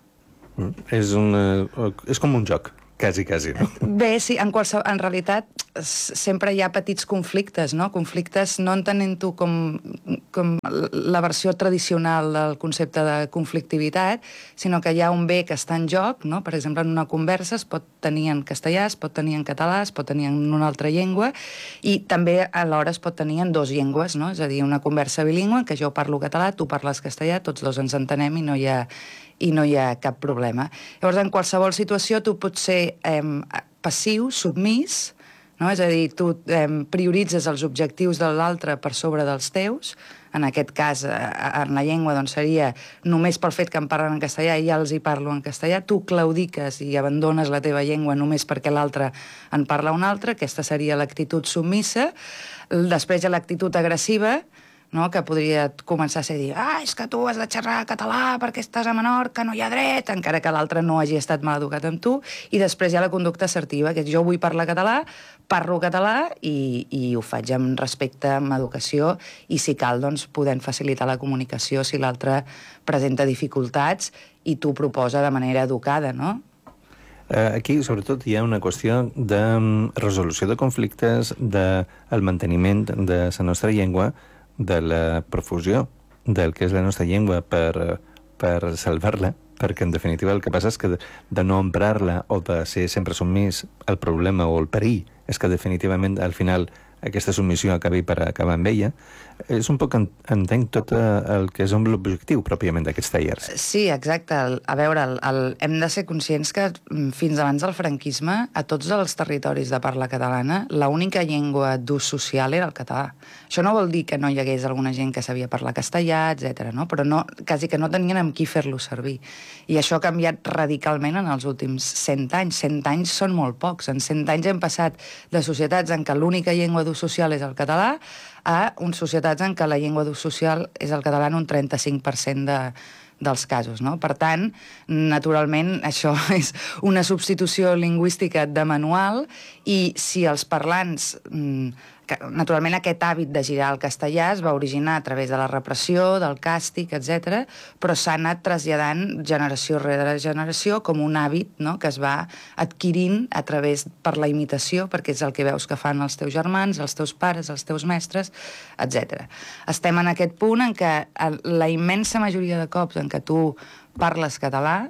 Mm. És, una, és com un joc. Quasi, quasi, no? Bé, sí, en, qualsevol, en realitat sempre hi ha petits conflictes, no? Conflictes no entenent-ho com, com la versió tradicional del concepte de conflictivitat, sinó que hi ha un bé que està en joc, no? Per exemple, en una conversa es pot tenir en castellà, es pot tenir en català, es pot tenir en una altra llengua, i també alhora es pot tenir en dues llengües, no? És a dir, una conversa bilingüe, en què jo parlo català, tu parles castellà, tots dos ens entenem i no hi ha... i no hi ha cap problema. Llavors, en qualsevol situació, tu pots ser eh, passiu, submís, no? És a dir, tu eh, prioritzes els objectius de l'altre per sobre dels teus. En aquest cas, eh, en la llengua, doncs, seria només pel fet que em parlen en castellà i ja els hi parlo en castellà. Tu claudiques i abandones la teva llengua només perquè l'altre en parla un altre. Aquesta seria l'actitud submissa. Després hi ha l'actitud agressiva, no? Que podria començar a ser dir ah, és que tu has de xerrar català perquè estàs a Menorca, no hi ha dret, encara que l'altre no hagi estat mal educat amb tu. I després hi ha la conducta assertiva, que jo vull parlar català, parlo català i, i ho faig amb respecte, amb educació, i si cal, doncs, podem facilitar la comunicació si l'altre presenta dificultats i tu proposa de manera educada, no? Aquí, sobretot, hi ha una qüestió de resolució de conflictes, del manteniment de la nostra llengua, de la profusió del que és la nostra llengua per, per salvar-la, perquè en definitiva el que passa és que de, de no emprar-la o de ser sempre submís, el problema o el perill és que definitivament al final aquesta submissió acabi per acabar amb ella. És un poc, entenc, tot el que és l'objectiu pròpiament d'aquests tallers. Sí, exacte. A veure, el, el, hem de ser conscients que fins abans del franquisme, a tots els territoris de parla catalana, l'única llengua d'ús social era el català. Això no vol dir que no hi hagués alguna gent que sabia parlar castellà, etcètera, no? Però no, quasi que no tenien amb qui fer-lo servir. I això ha canviat radicalment en els últims cent anys. Cent anys són molt pocs. En cent anys hem passat de societats en què l'única llengua d'ús social és el català a unes societats en què la llengua d'ús social és el català en un trenta-cinc per cent de, dels casos, no? Per tant, naturalment, això és una substitució lingüística de manual i si els parlants... Naturalment, aquest hàbit de girar al castellà es va originar a través de la repressió, del càstig, etcètera, però s'ha anat traslladant generació rere generació com un hàbit, no?, que es va adquirint a través per la imitació, perquè és el que veus que fan els teus germans, els teus pares, els teus mestres, etcètera. Estem en aquest punt en què la immensa majoria de cops en què tu parles català,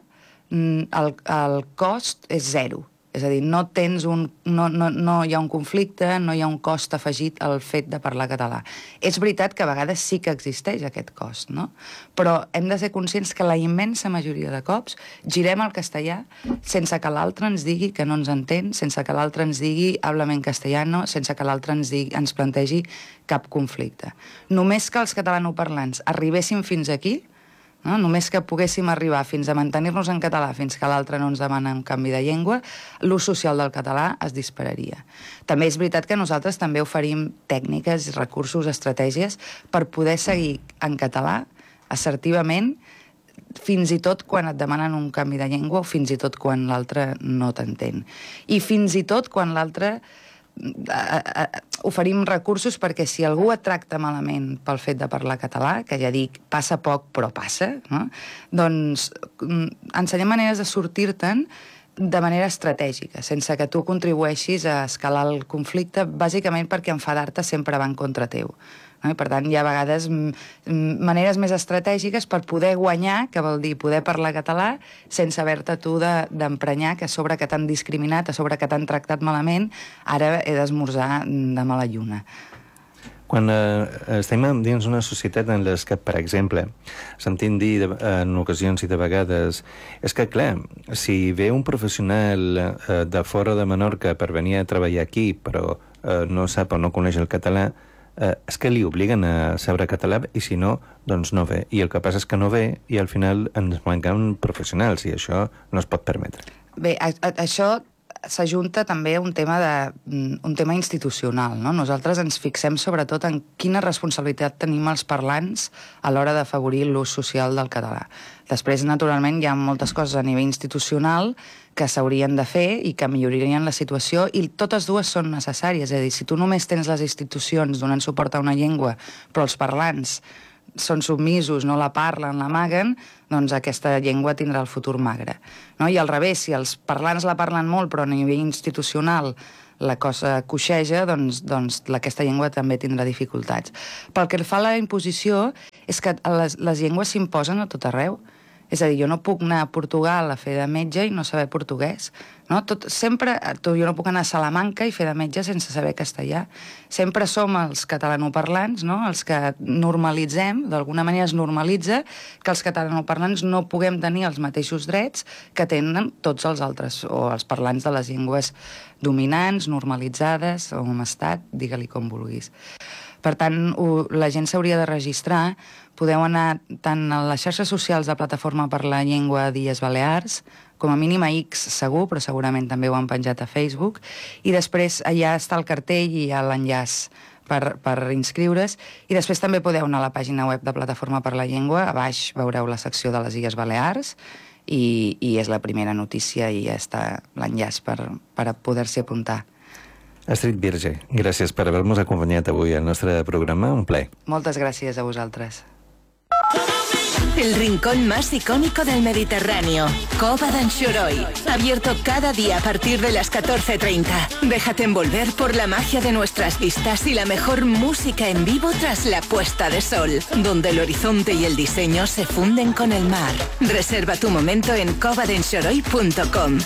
el, el cost és zero. És a dir, no tens un, no, no, no hi ha un conflicte, no hi ha un cost afegit al fet de parlar català. És veritat que a vegades sí que existeix aquest cost, no? Però hem de ser conscients que la immensa majoria de cops girem al castellà sense que l'altre ens digui que no ens entén, sense que l'altre ens digui háblame en castellano, sense que l'altre ens, digui, ens plantegi cap conflicte. Només que els catalanoparlants arribessin fins aquí, no? Només que poguéssim arribar fins a mantenir-nos en català fins que l'altre no ens demana un canvi de llengua, l'ús social del català es dispararia. També és veritat que nosaltres també oferim tècniques, recursos, estratègies per poder seguir en català assertivament fins i tot quan et demanen un canvi de llengua o fins i tot quan l'altre no t'entén. I fins i tot quan l'altre... oferim recursos perquè si algú et tracta malament pel fet de parlar català, que ja dic, passa poc però passa, no? Doncs ensenyem maneres de sortir-te'n de manera estratègica, sense que tu contribueixis a escalar el conflicte, bàsicament perquè enfadar-te sempre va en contra teu. No? I per tant, hi ha a vegades maneres més estratègiques per poder guanyar, que vol dir poder parlar català, sense haver-te tu d'emprenyar que a sobre que t'han discriminat, a sobre que t'han tractat malament, ara he d'esmorzar de mala lluna. Quan eh, estem dins una societat en les que, per exemple, sentim dir de, en ocasions i de vegades, és que, clar, si ve un professional eh, de fora de Menorca per venir a treballar aquí, però eh, no sap o no coneix el català, eh, és que li obliguen a saber català i si no, doncs no ve. I el que passa és que no ve i al final ens manquen professionals i això no es pot permetre. Bé, a, a, això s'ajunta també a un tema, de, un tema institucional, no? Nosaltres ens fixem sobretot en quina responsabilitat tenim els parlants a l'hora d'afavorir l'ús social del català. Després, naturalment, hi ha moltes coses a nivell institucional que s'haurien de fer i que millorarien la situació, i totes dues són necessàries. És a dir, si tu només tens les institucions donant suport a una llengua, però els parlants són submisos, no la parlen, l'amaguen, doncs aquesta llengua tindrà el futur magre. No? I al revés, si els parlants la parlen molt, però a nivell institucional la cosa coixeja, doncs, doncs aquesta llengua també tindrà dificultats. Pel que fa a la imposició, és que les, les llengües s'imposen a tot arreu. És a dir, jo no puc anar a Portugal a fer de metge i no saber portuguès. No? Tot, sempre, jo no puc anar a Salamanca i fer de metge sense saber castellà. Sempre som els catalanoparlants, no? Els que normalitzem, d'alguna manera es normalitza que els catalanoparlants no puguem tenir els mateixos drets que tenen tots els altres, o els parlants de les llengües dominants, normalitzades, o amb estat, digue-li com vulguis. Per tant, la gent s'hauria de registrar. Podeu anar tant a les xarxes socials de Plataforma per la Llengua d'Illes Balears, com a mínim a X segur, però segurament també ho han penjat a Facebook, i després allà està el cartell i hi ha l'enllaç per, per inscriure's, i després també podeu anar a la pàgina web de Plataforma per la Llengua, a baix veureu la secció de les Illes Balears, i, i és la primera notícia i ja està l'enllaç per, per poder-s'hi apuntar. Astrid Virge, gràcies per haver-nos acompanyat avui al nostre programa. Un plaer. Moltes gràcies a vosaltres. El rincón más icónico del Mediterráneo, Cova d'Anxoroi. Abierto cada día a partir de las catorce treinta. Déjate envolver por la magia de nuestras vistas y la mejor música en vivo tras la puesta de sol, donde el horizonte y el diseño se funden con el mar. Reserva tu momento en cova d'anxoroi punto com.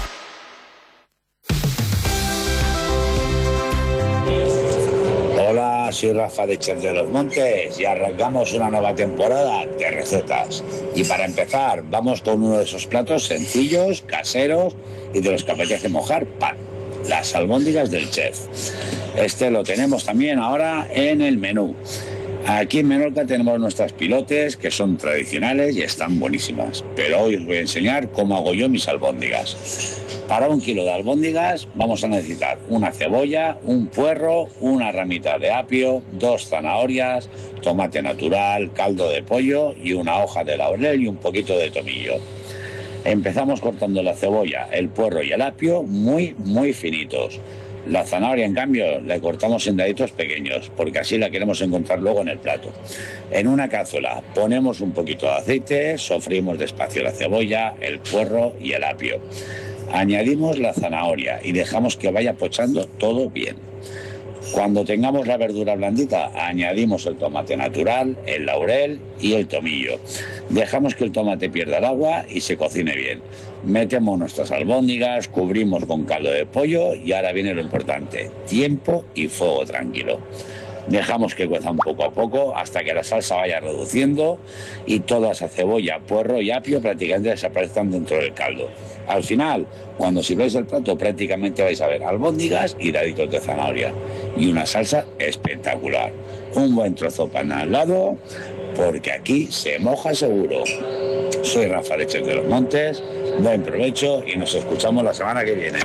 Hola, soy Rafa de Chef de los Montes y arrancamos una nueva temporada de recetas. Y para empezar, vamos con uno de esos platos sencillos, caseros y de los que apetece mojar pan. Las albóndigas del chef. Este lo tenemos también ahora en el menú. Aquí en Menorca tenemos nuestras pilotes, que son tradicionales y están buenísimas. Pero hoy os voy a enseñar cómo hago yo mis albóndigas. Para un kilo de albóndigas vamos a necesitar una cebolla, un puerro, una ramita de apio, dos zanahorias, tomate natural, caldo de pollo y una hoja de laurel y un poquito de tomillo. Empezamos cortando la cebolla, el puerro y el apio muy, muy finitos. La zanahoria, en cambio, la cortamos en daditos pequeños, porque así la queremos encontrar luego en el plato. En una cazuela ponemos un poquito de aceite, sofrimos despacio la cebolla, el puerro y el apio. Añadimos la zanahoria y dejamos que vaya pochando todo bien. Cuando tengamos la verdura blandita, añadimos el tomate natural, el laurel y el tomillo. Dejamos que el tomate pierda el agua y se cocine bien. Metemos nuestras albóndigas, cubrimos con caldo de pollo y ahora viene lo importante, tiempo y fuego tranquilo. Dejamos que cuezan poco a poco hasta que la salsa vaya reduciendo y toda esa cebolla, puerro y apio prácticamente desaparezcan dentro del caldo. Al final, cuando sirváis el plato, prácticamente vais a ver albóndigas y daditos de zanahoria y una salsa espectacular. Un buen trozo de pan al lado, porque aquí se moja seguro. Soy Rafa de Chef de los Montes, buen provecho y nos escuchamos la semana que viene.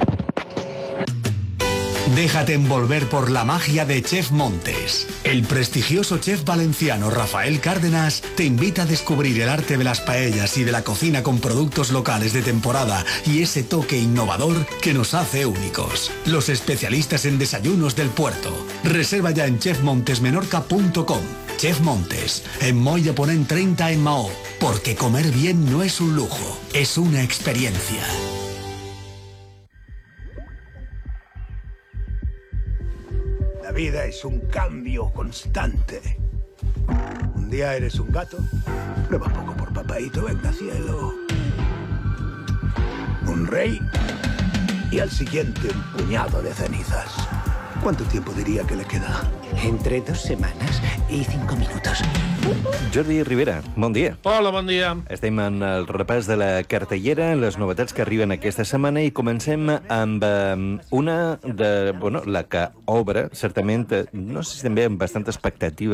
Déjate envolver por la magia de Chef Montes. El prestigioso chef valenciano Rafael Cárdenas te invita a descubrir el arte de las paellas y de la cocina con productos locales de temporada y ese toque innovador que nos hace únicos. Los especialistas en desayunos del puerto. Reserva ya en chef montes menorca punto com. Chef Montes, en Moll de Ponent treinta en Maó. Porque comer bien no es un lujo, es una experiencia. La vida es un cambio constante. Un día eres un gato, prueba poco por papaíto, venga cielo. Un rey y al siguiente un puñado de cenizas. ¿Cuánto tiempo diría que le queda? Entre dos semanas y cinco minutos. Jordi Rivera, bon dia. Hola, bon dia. Estem en el repàs de la cartellera, les novetats que arriben aquesta setmana i comencem amb um, una de, bueno, la que obre, certament, no sé si també amb bastanta expectativa,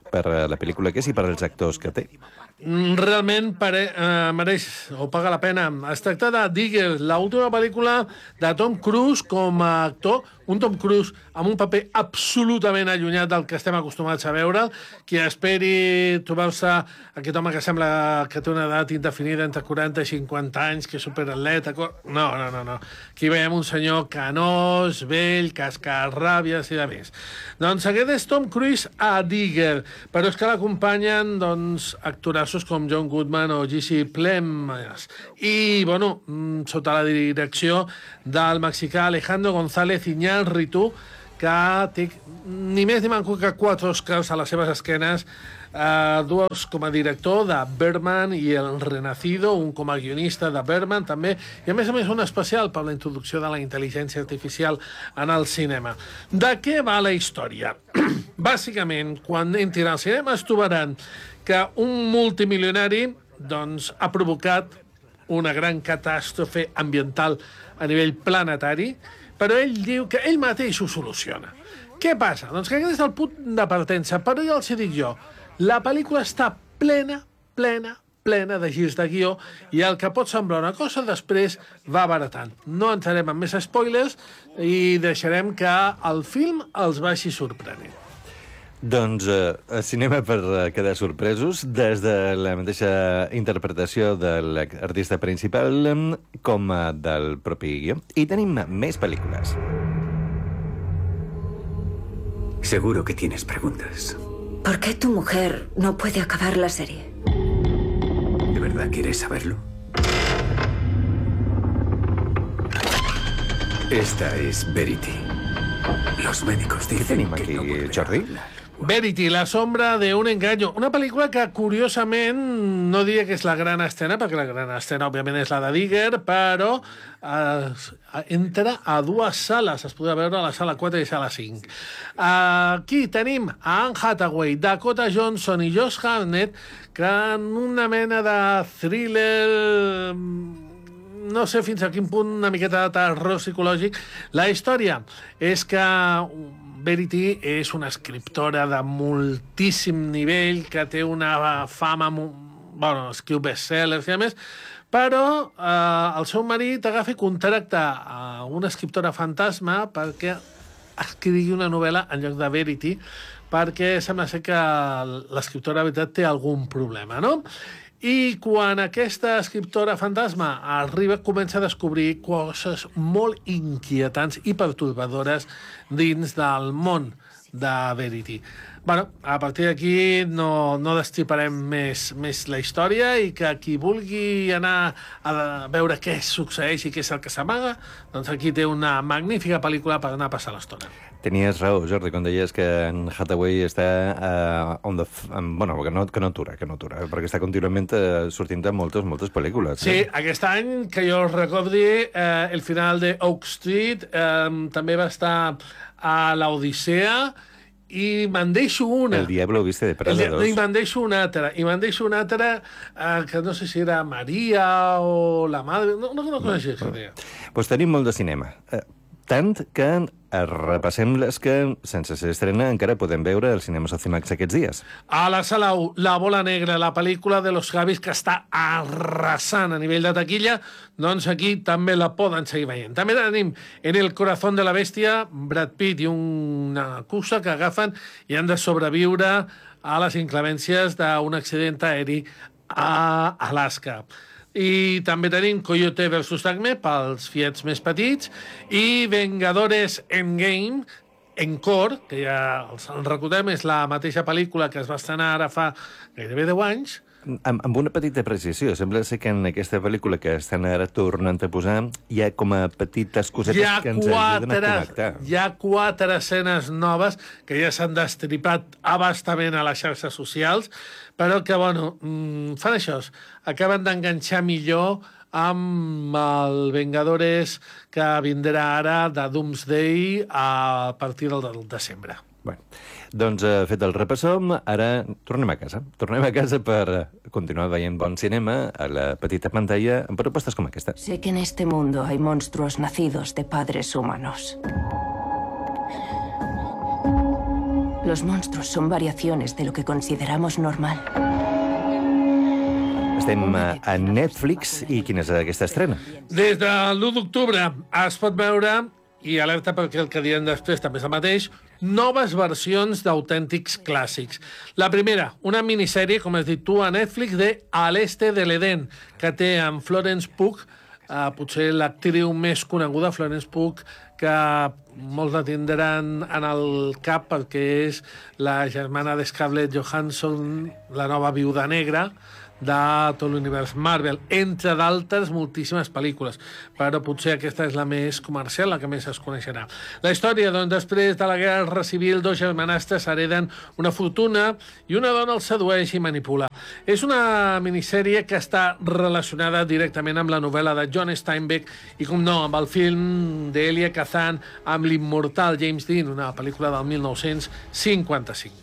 per la pel·lícula que és i per als actors que té. Realment pare, eh, mereix o paga la pena. Es tracta de Digger, l'última pel·lícula de Tom Cruise com a actor, un Tom Cruise amb un paper absolutament allunyat del que estem acostumats a veure. Qui esperi trobar-se aquest home que sembla que té una edat indefinida entre quaranta i cinquanta anys, que és superatleta... No, no, no, no. Aquí veiem un senyor canós, vell, cascarràbies i de més. Doncs aquest és Tom Cruise a Digger, però és que l'acompanyen doncs, actorassos com John Goodman o Jesse Plemons. I, bueno, sota la direcció del mexicà Alejandro González Iñárritu, que té ni més ni manco que quatre Oscars a les seves esquenes, eh, dos com a director de Birdman i El Renacido, un com a guionista de Birdman també, i a més a més un especial per la introducció de la intel·ligència artificial en el cinema. De què va la història? Bàsicament, quan entrin al cinema es trobaran que un multimilionari doncs, ha provocat una gran catàstrofe ambiental a nivell planetari, però ell diu que ell mateix ho soluciona. Què passa? Doncs que aquest és el punt de partença, però ja els dic jo, la pel·lícula està plena, plena, plena de girs de guió i el que pot semblar una cosa després va baratant. No entrarem en més spoilers i deixarem que el film els vagi sorprenent. Doncs eh, cinema per quedar sorpresos, des de la mateixa interpretació de l'artista principal com del propi guió. I tenim més pel·lícules. Seguro que tienes preguntas. ¿Por qué tu mujer no puede acabar la serie? ¿De verdad quieres saberlo? Esta es Verity. Los médicos dicen que no volverá a hablar. Verity, la sombra de un engaño. Una pel·lícula que, curiosament, no diria que és la gran estrena, perquè la gran estrena, òbviament, és la de Digger, però eh, entra a dues sales. Es podrà veure a la sala quatre i sala cinc. Aquí tenim a Anne Hathaway, Dakota Johnson i Josh Hartnett, que en una mena de thriller... no sé fins a quin punt, una miqueta de terror psicològic. La història és que Verity és una escriptora de moltíssim nivell, que té una fama... Bueno, escriu bestsellers i a més, però eh, el seu marit agafa i contracta a una escriptora fantasma perquè escrigui una novel·la en lloc de Verity, perquè sembla ser que l'escriptora, de veritat, té algun problema, no? I quan aquesta escriptora fantasma arriba, comença a descobrir coses molt inquietants i pertorbadores dins del món de Verity. Bueno, a partir d'aquí no, no destriparem més, més la història i que qui vulgui anar a veure què succeeix i què és el que s'amaga, doncs aquí té una magnífica pel·lícula per anar a passar l'estona. Tenies raó, Jordi, quan deies que en Hathaway està uh, on the f bueno, que no, que no atura, que no atura, perquè està contínuament uh, sortint de moltes, moltes pel·lícules. Sí, eh? Aquest any, que jo recordi, eh, el final de Oak Street eh, també va estar a l'Odissea i me'n deixo una. El Diablo viste de Prada dos. I me'n deixo una altra. I me'n deixo una altra eh, que no sé si era Maria o la Madre... No, no, no coneixes. Doncs no. Pues tenim molt de cinema. Eh, tant que repassem les que, sense ser estrena, encara podem veure als cinemes Cimax aquests dies. A la sala u, La Bola Negra, la pel·lícula de los Javis, que està arrasant a nivell de taquilla, doncs aquí també la poden seguir veient. També tenim En el corazón de la bestia, Brad Pitt i una cussa que agafen i han de sobreviure a les inclemències d'un accident aeri a Alaska. I també tenim Coyote versus Acme pels fiets més petits i Vengadores Endgame, Encore, que ja els recordem, és la mateixa pel·lícula que es va estrenar ara fa gairebé deu anys. Amb, amb una petita precisió, sembla ser que en aquesta pel·lícula que estan ara tornant a posar hi ha com a petites cosetes que ens ajuden a connectar. Hi ha quatre escenes noves que ja s'han destripat abastament a les xarxes socials, però que, bueno, fan això, acaben d'enganxar millor amb el Vengadores que vindrà ara de Doomsday a partir del desembre. Bueno, doncs eh, fet el repassó, ara tornem a casa. Tornem a casa per continuar veient bon cinema a la petita pantalla amb propostes com aquesta. Sé que en este mundo hay monstruos nacidos de padres humanos. Los monstruos son variaciones de lo que consideramos normal. Estem a Netflix i quina és aquesta estrena? Des de l'u d'octubre es pot veure, i alerta perquè el que diem després també és el mateix, noves versions d'autèntics clàssics. La primera, una minissèrie, com has dit tu, a Netflix, de Al este de l'Eden, que té en Florence Pugh, eh, potser l'actriu més coneguda, Florence Pugh, que molts la tindran en el cap perquè és la germana de Scarlett Johansson, la nova viuda negra de tot l'univers Marvel, entre d'altres moltíssimes pel·lícules, però potser aquesta és la més comercial, la que més es coneixerà. La història, doncs, després de la Guerra Civil, dos germanastres hereden una fortuna i una dona els sedueix i manipula. És una minissèrie que està relacionada directament amb la novel·la de John Steinbeck i, com no, amb el film d'Elia Kazan amb l'immortal James Dean, una pel·lícula del mil nou-cents cinquanta-cinc.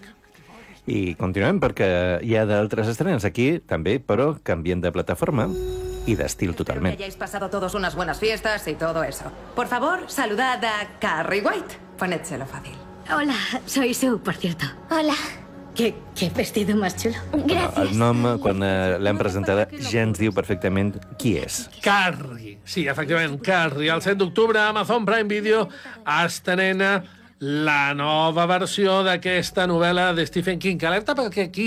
I continuem perquè hi ha d'altres estrenes aquí, també, però canvien de plataforma i d'estil totalment. Que hayáis pasado todos unas buenas fiestas y todo eso. Por favor, saludad a Carrie White. Ponédselo fácil. Hola, soy Sue, por cierto. Hola. ¿Qué, qué vestido más chulo? Gracias. El nom, quan eh, l'hem presentada, ja ens diu perfectament qui és. Carrie. Sí, efectivament, Carrie. El set d'octubre, Amazon Prime Video estrena la nova versió d'aquesta novel·la de Stephen King. Alerta perquè aquí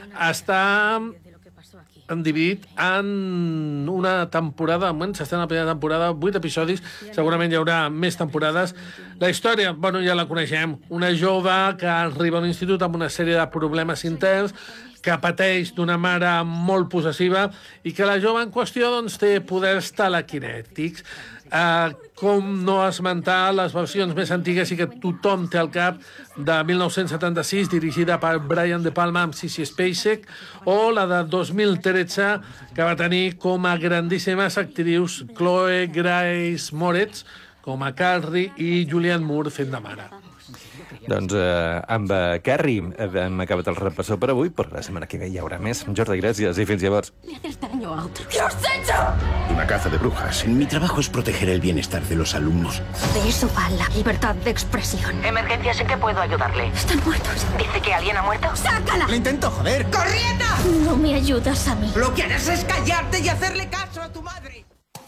està dividit en una temporada, bueno, s'està en la primera temporada, vuit episodis, segurament hi haurà més temporades. La història, bueno, ja la coneixem, una jove que arriba a l'institut amb una sèrie de problemes interns, que pateix d'una mare molt possessiva i que la jove en qüestió doncs, té poders telequinètics. Uh, com no esmentar les versions més antigues i que tothom té al cap, de mil nou-cents setanta-sis, dirigida per Brian De Palma amb Sissy Spacek, o la de dos mil tretze, que va tenir com a grandíssimes actrius Chloe Grace Moretz com a Carrie i Julianne Moore fent de mare. Doncs eh, amb eh, Carrie hem acabat el repassó per avui, però la setmana que ve hi haurà més. Jordi, gràcies i fins llavors. Le haces daño a otros. ¿Qué has hecho? Una caza de brujas. Mi trabajo es proteger el bienestar de los alumnos. De eso va la libertad de expresión. Emergencias, ¿en qué puedo ayudarle? Están muertos. ¿Dice que alguien ha muerto? ¡Sácala! ¡Le intento joder! ¡Corriendo! No me ayudas a mí. Lo que harás es callarte y hacerle caso a tu madre.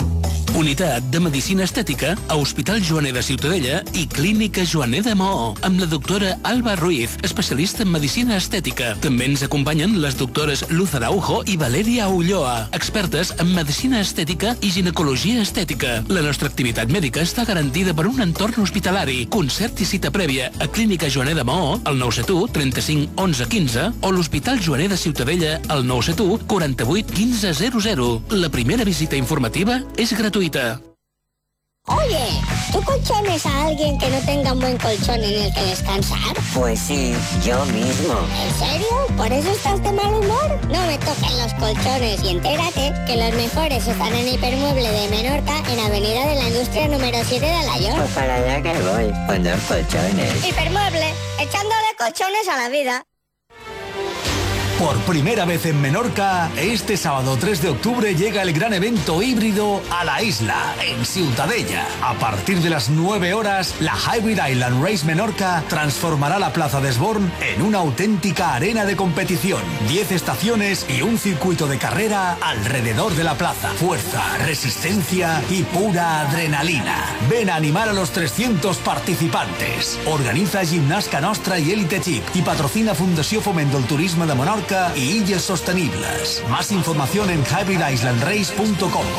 Unitat de Medicina Estètica a Hospital Joaner de Ciutadella i Clínica Joaner de Maó, amb la doctora Alba Ruiz, especialista en Medicina Estètica. També ens acompanyen les doctores Luz Araujo i Valeria Ulloa, expertes en Medicina Estètica i Ginecologia Estètica. La nostra activitat mèdica està garantida per un entorn hospitalari. Concert i cita prèvia a Clínica Joaner de Maó, al nou set u, trenta-cinc, onze, quinze, o l'Hospital Joaner de Ciutadella, al nou set u, quaranta-vuit, quinze, zero zero. La primera visita informativa és gratuïta. Oye, ¿tú colchones a alguien que no tenga un buen colchón en el que descansar? Pues sí, yo mismo. ¿En serio? ¿Por eso estás de mal humor? No me toquen los colchones y entérate que los mejores están en Hipermueble de Menorca, en Avenida de la Industria número siete de Alaior. Pues para allá que voy, poner colchones. Hipermueble, echándole colchones a la vida. Por primera vez en Menorca, este sábado tres de octubre llega el gran evento híbrido a la isla, en Ciutadella. A partir de las nueve horas, la Hybrid Island Race Menorca transformará la Plaza de Esborn en una auténtica arena de competición. Diez estaciones y un circuito de carrera alrededor de la plaza. Fuerza, resistencia y pura adrenalina. Ven a animar a los trescientos participantes. Organiza Gimnasca Nostra y Elite Chip y patrocina Fundació Foment del Turisme de Menorca y Illes Sostenibles. Más información en hybrid island race punto com.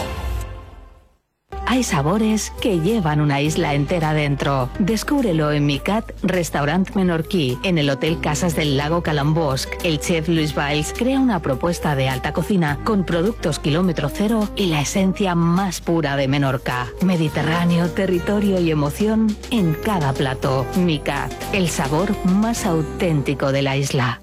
Hay sabores que llevan una isla entera dentro. Descúbrelo en Micat Restaurant Menorquí, en el Hotel Casas del Lago Calambosc. El chef Luis Valls crea una propuesta de alta cocina con productos kilómetro cero y la esencia más pura de Menorca. Mediterráneo, territorio y emoción en cada plato. Micat, el sabor más auténtico de la isla.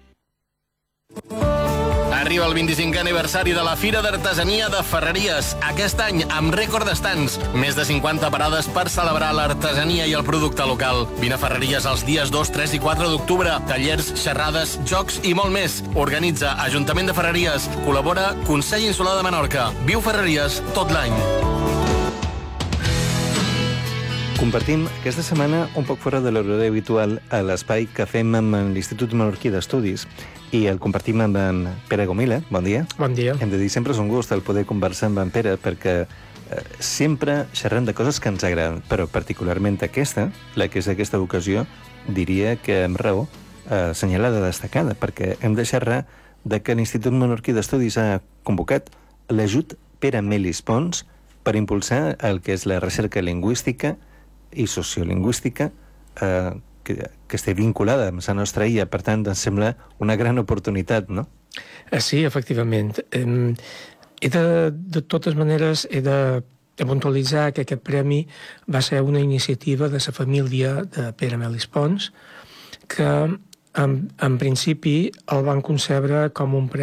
Arriba el vint-i-cinquè aniversari de la Fira d'Artesania de Ferreries. Aquest any, amb rècord d'estants. Més de cinquanta parades per celebrar l'artesania i el producte local. Vine a Ferreries els dies dos, tres i quatre d'octubre. Tallers, xerrades, jocs i molt més. Organitza Ajuntament de Ferreries. Col·labora Consell Insular de Menorca. Viu Ferreries tot l'any. Compartim aquesta setmana, un poc fora de l'horari habitual, a l'espai que fem amb l'Institut Menorquí d'Estudis, i el compartim amb en Pere Gomila. Bon dia. Bon dia. Hem de dir, sempre és un gust el poder conversar amb en Pere, perquè eh, sempre xerrem de coses que ens agraden, però particularment aquesta, la que és aquesta ocasió, diria que amb raó, eh, assenyalada, destacada, perquè hem de xerrar de que l'Institut Menorquí d'Estudis ha convocat l'ajut Pere Melis Pons per impulsar el que és la recerca lingüística i sociolingüística eh, que, que esté vinculada amb la nostra illa. Per tant, ens sembla una gran oportunitat, no? Sí, efectivament. Eh, he de, de totes maneres, he de, de puntualitzar que aquest premi va ser una iniciativa de la família de Pere Melis Pons, que en, en principi el van concebre com un premi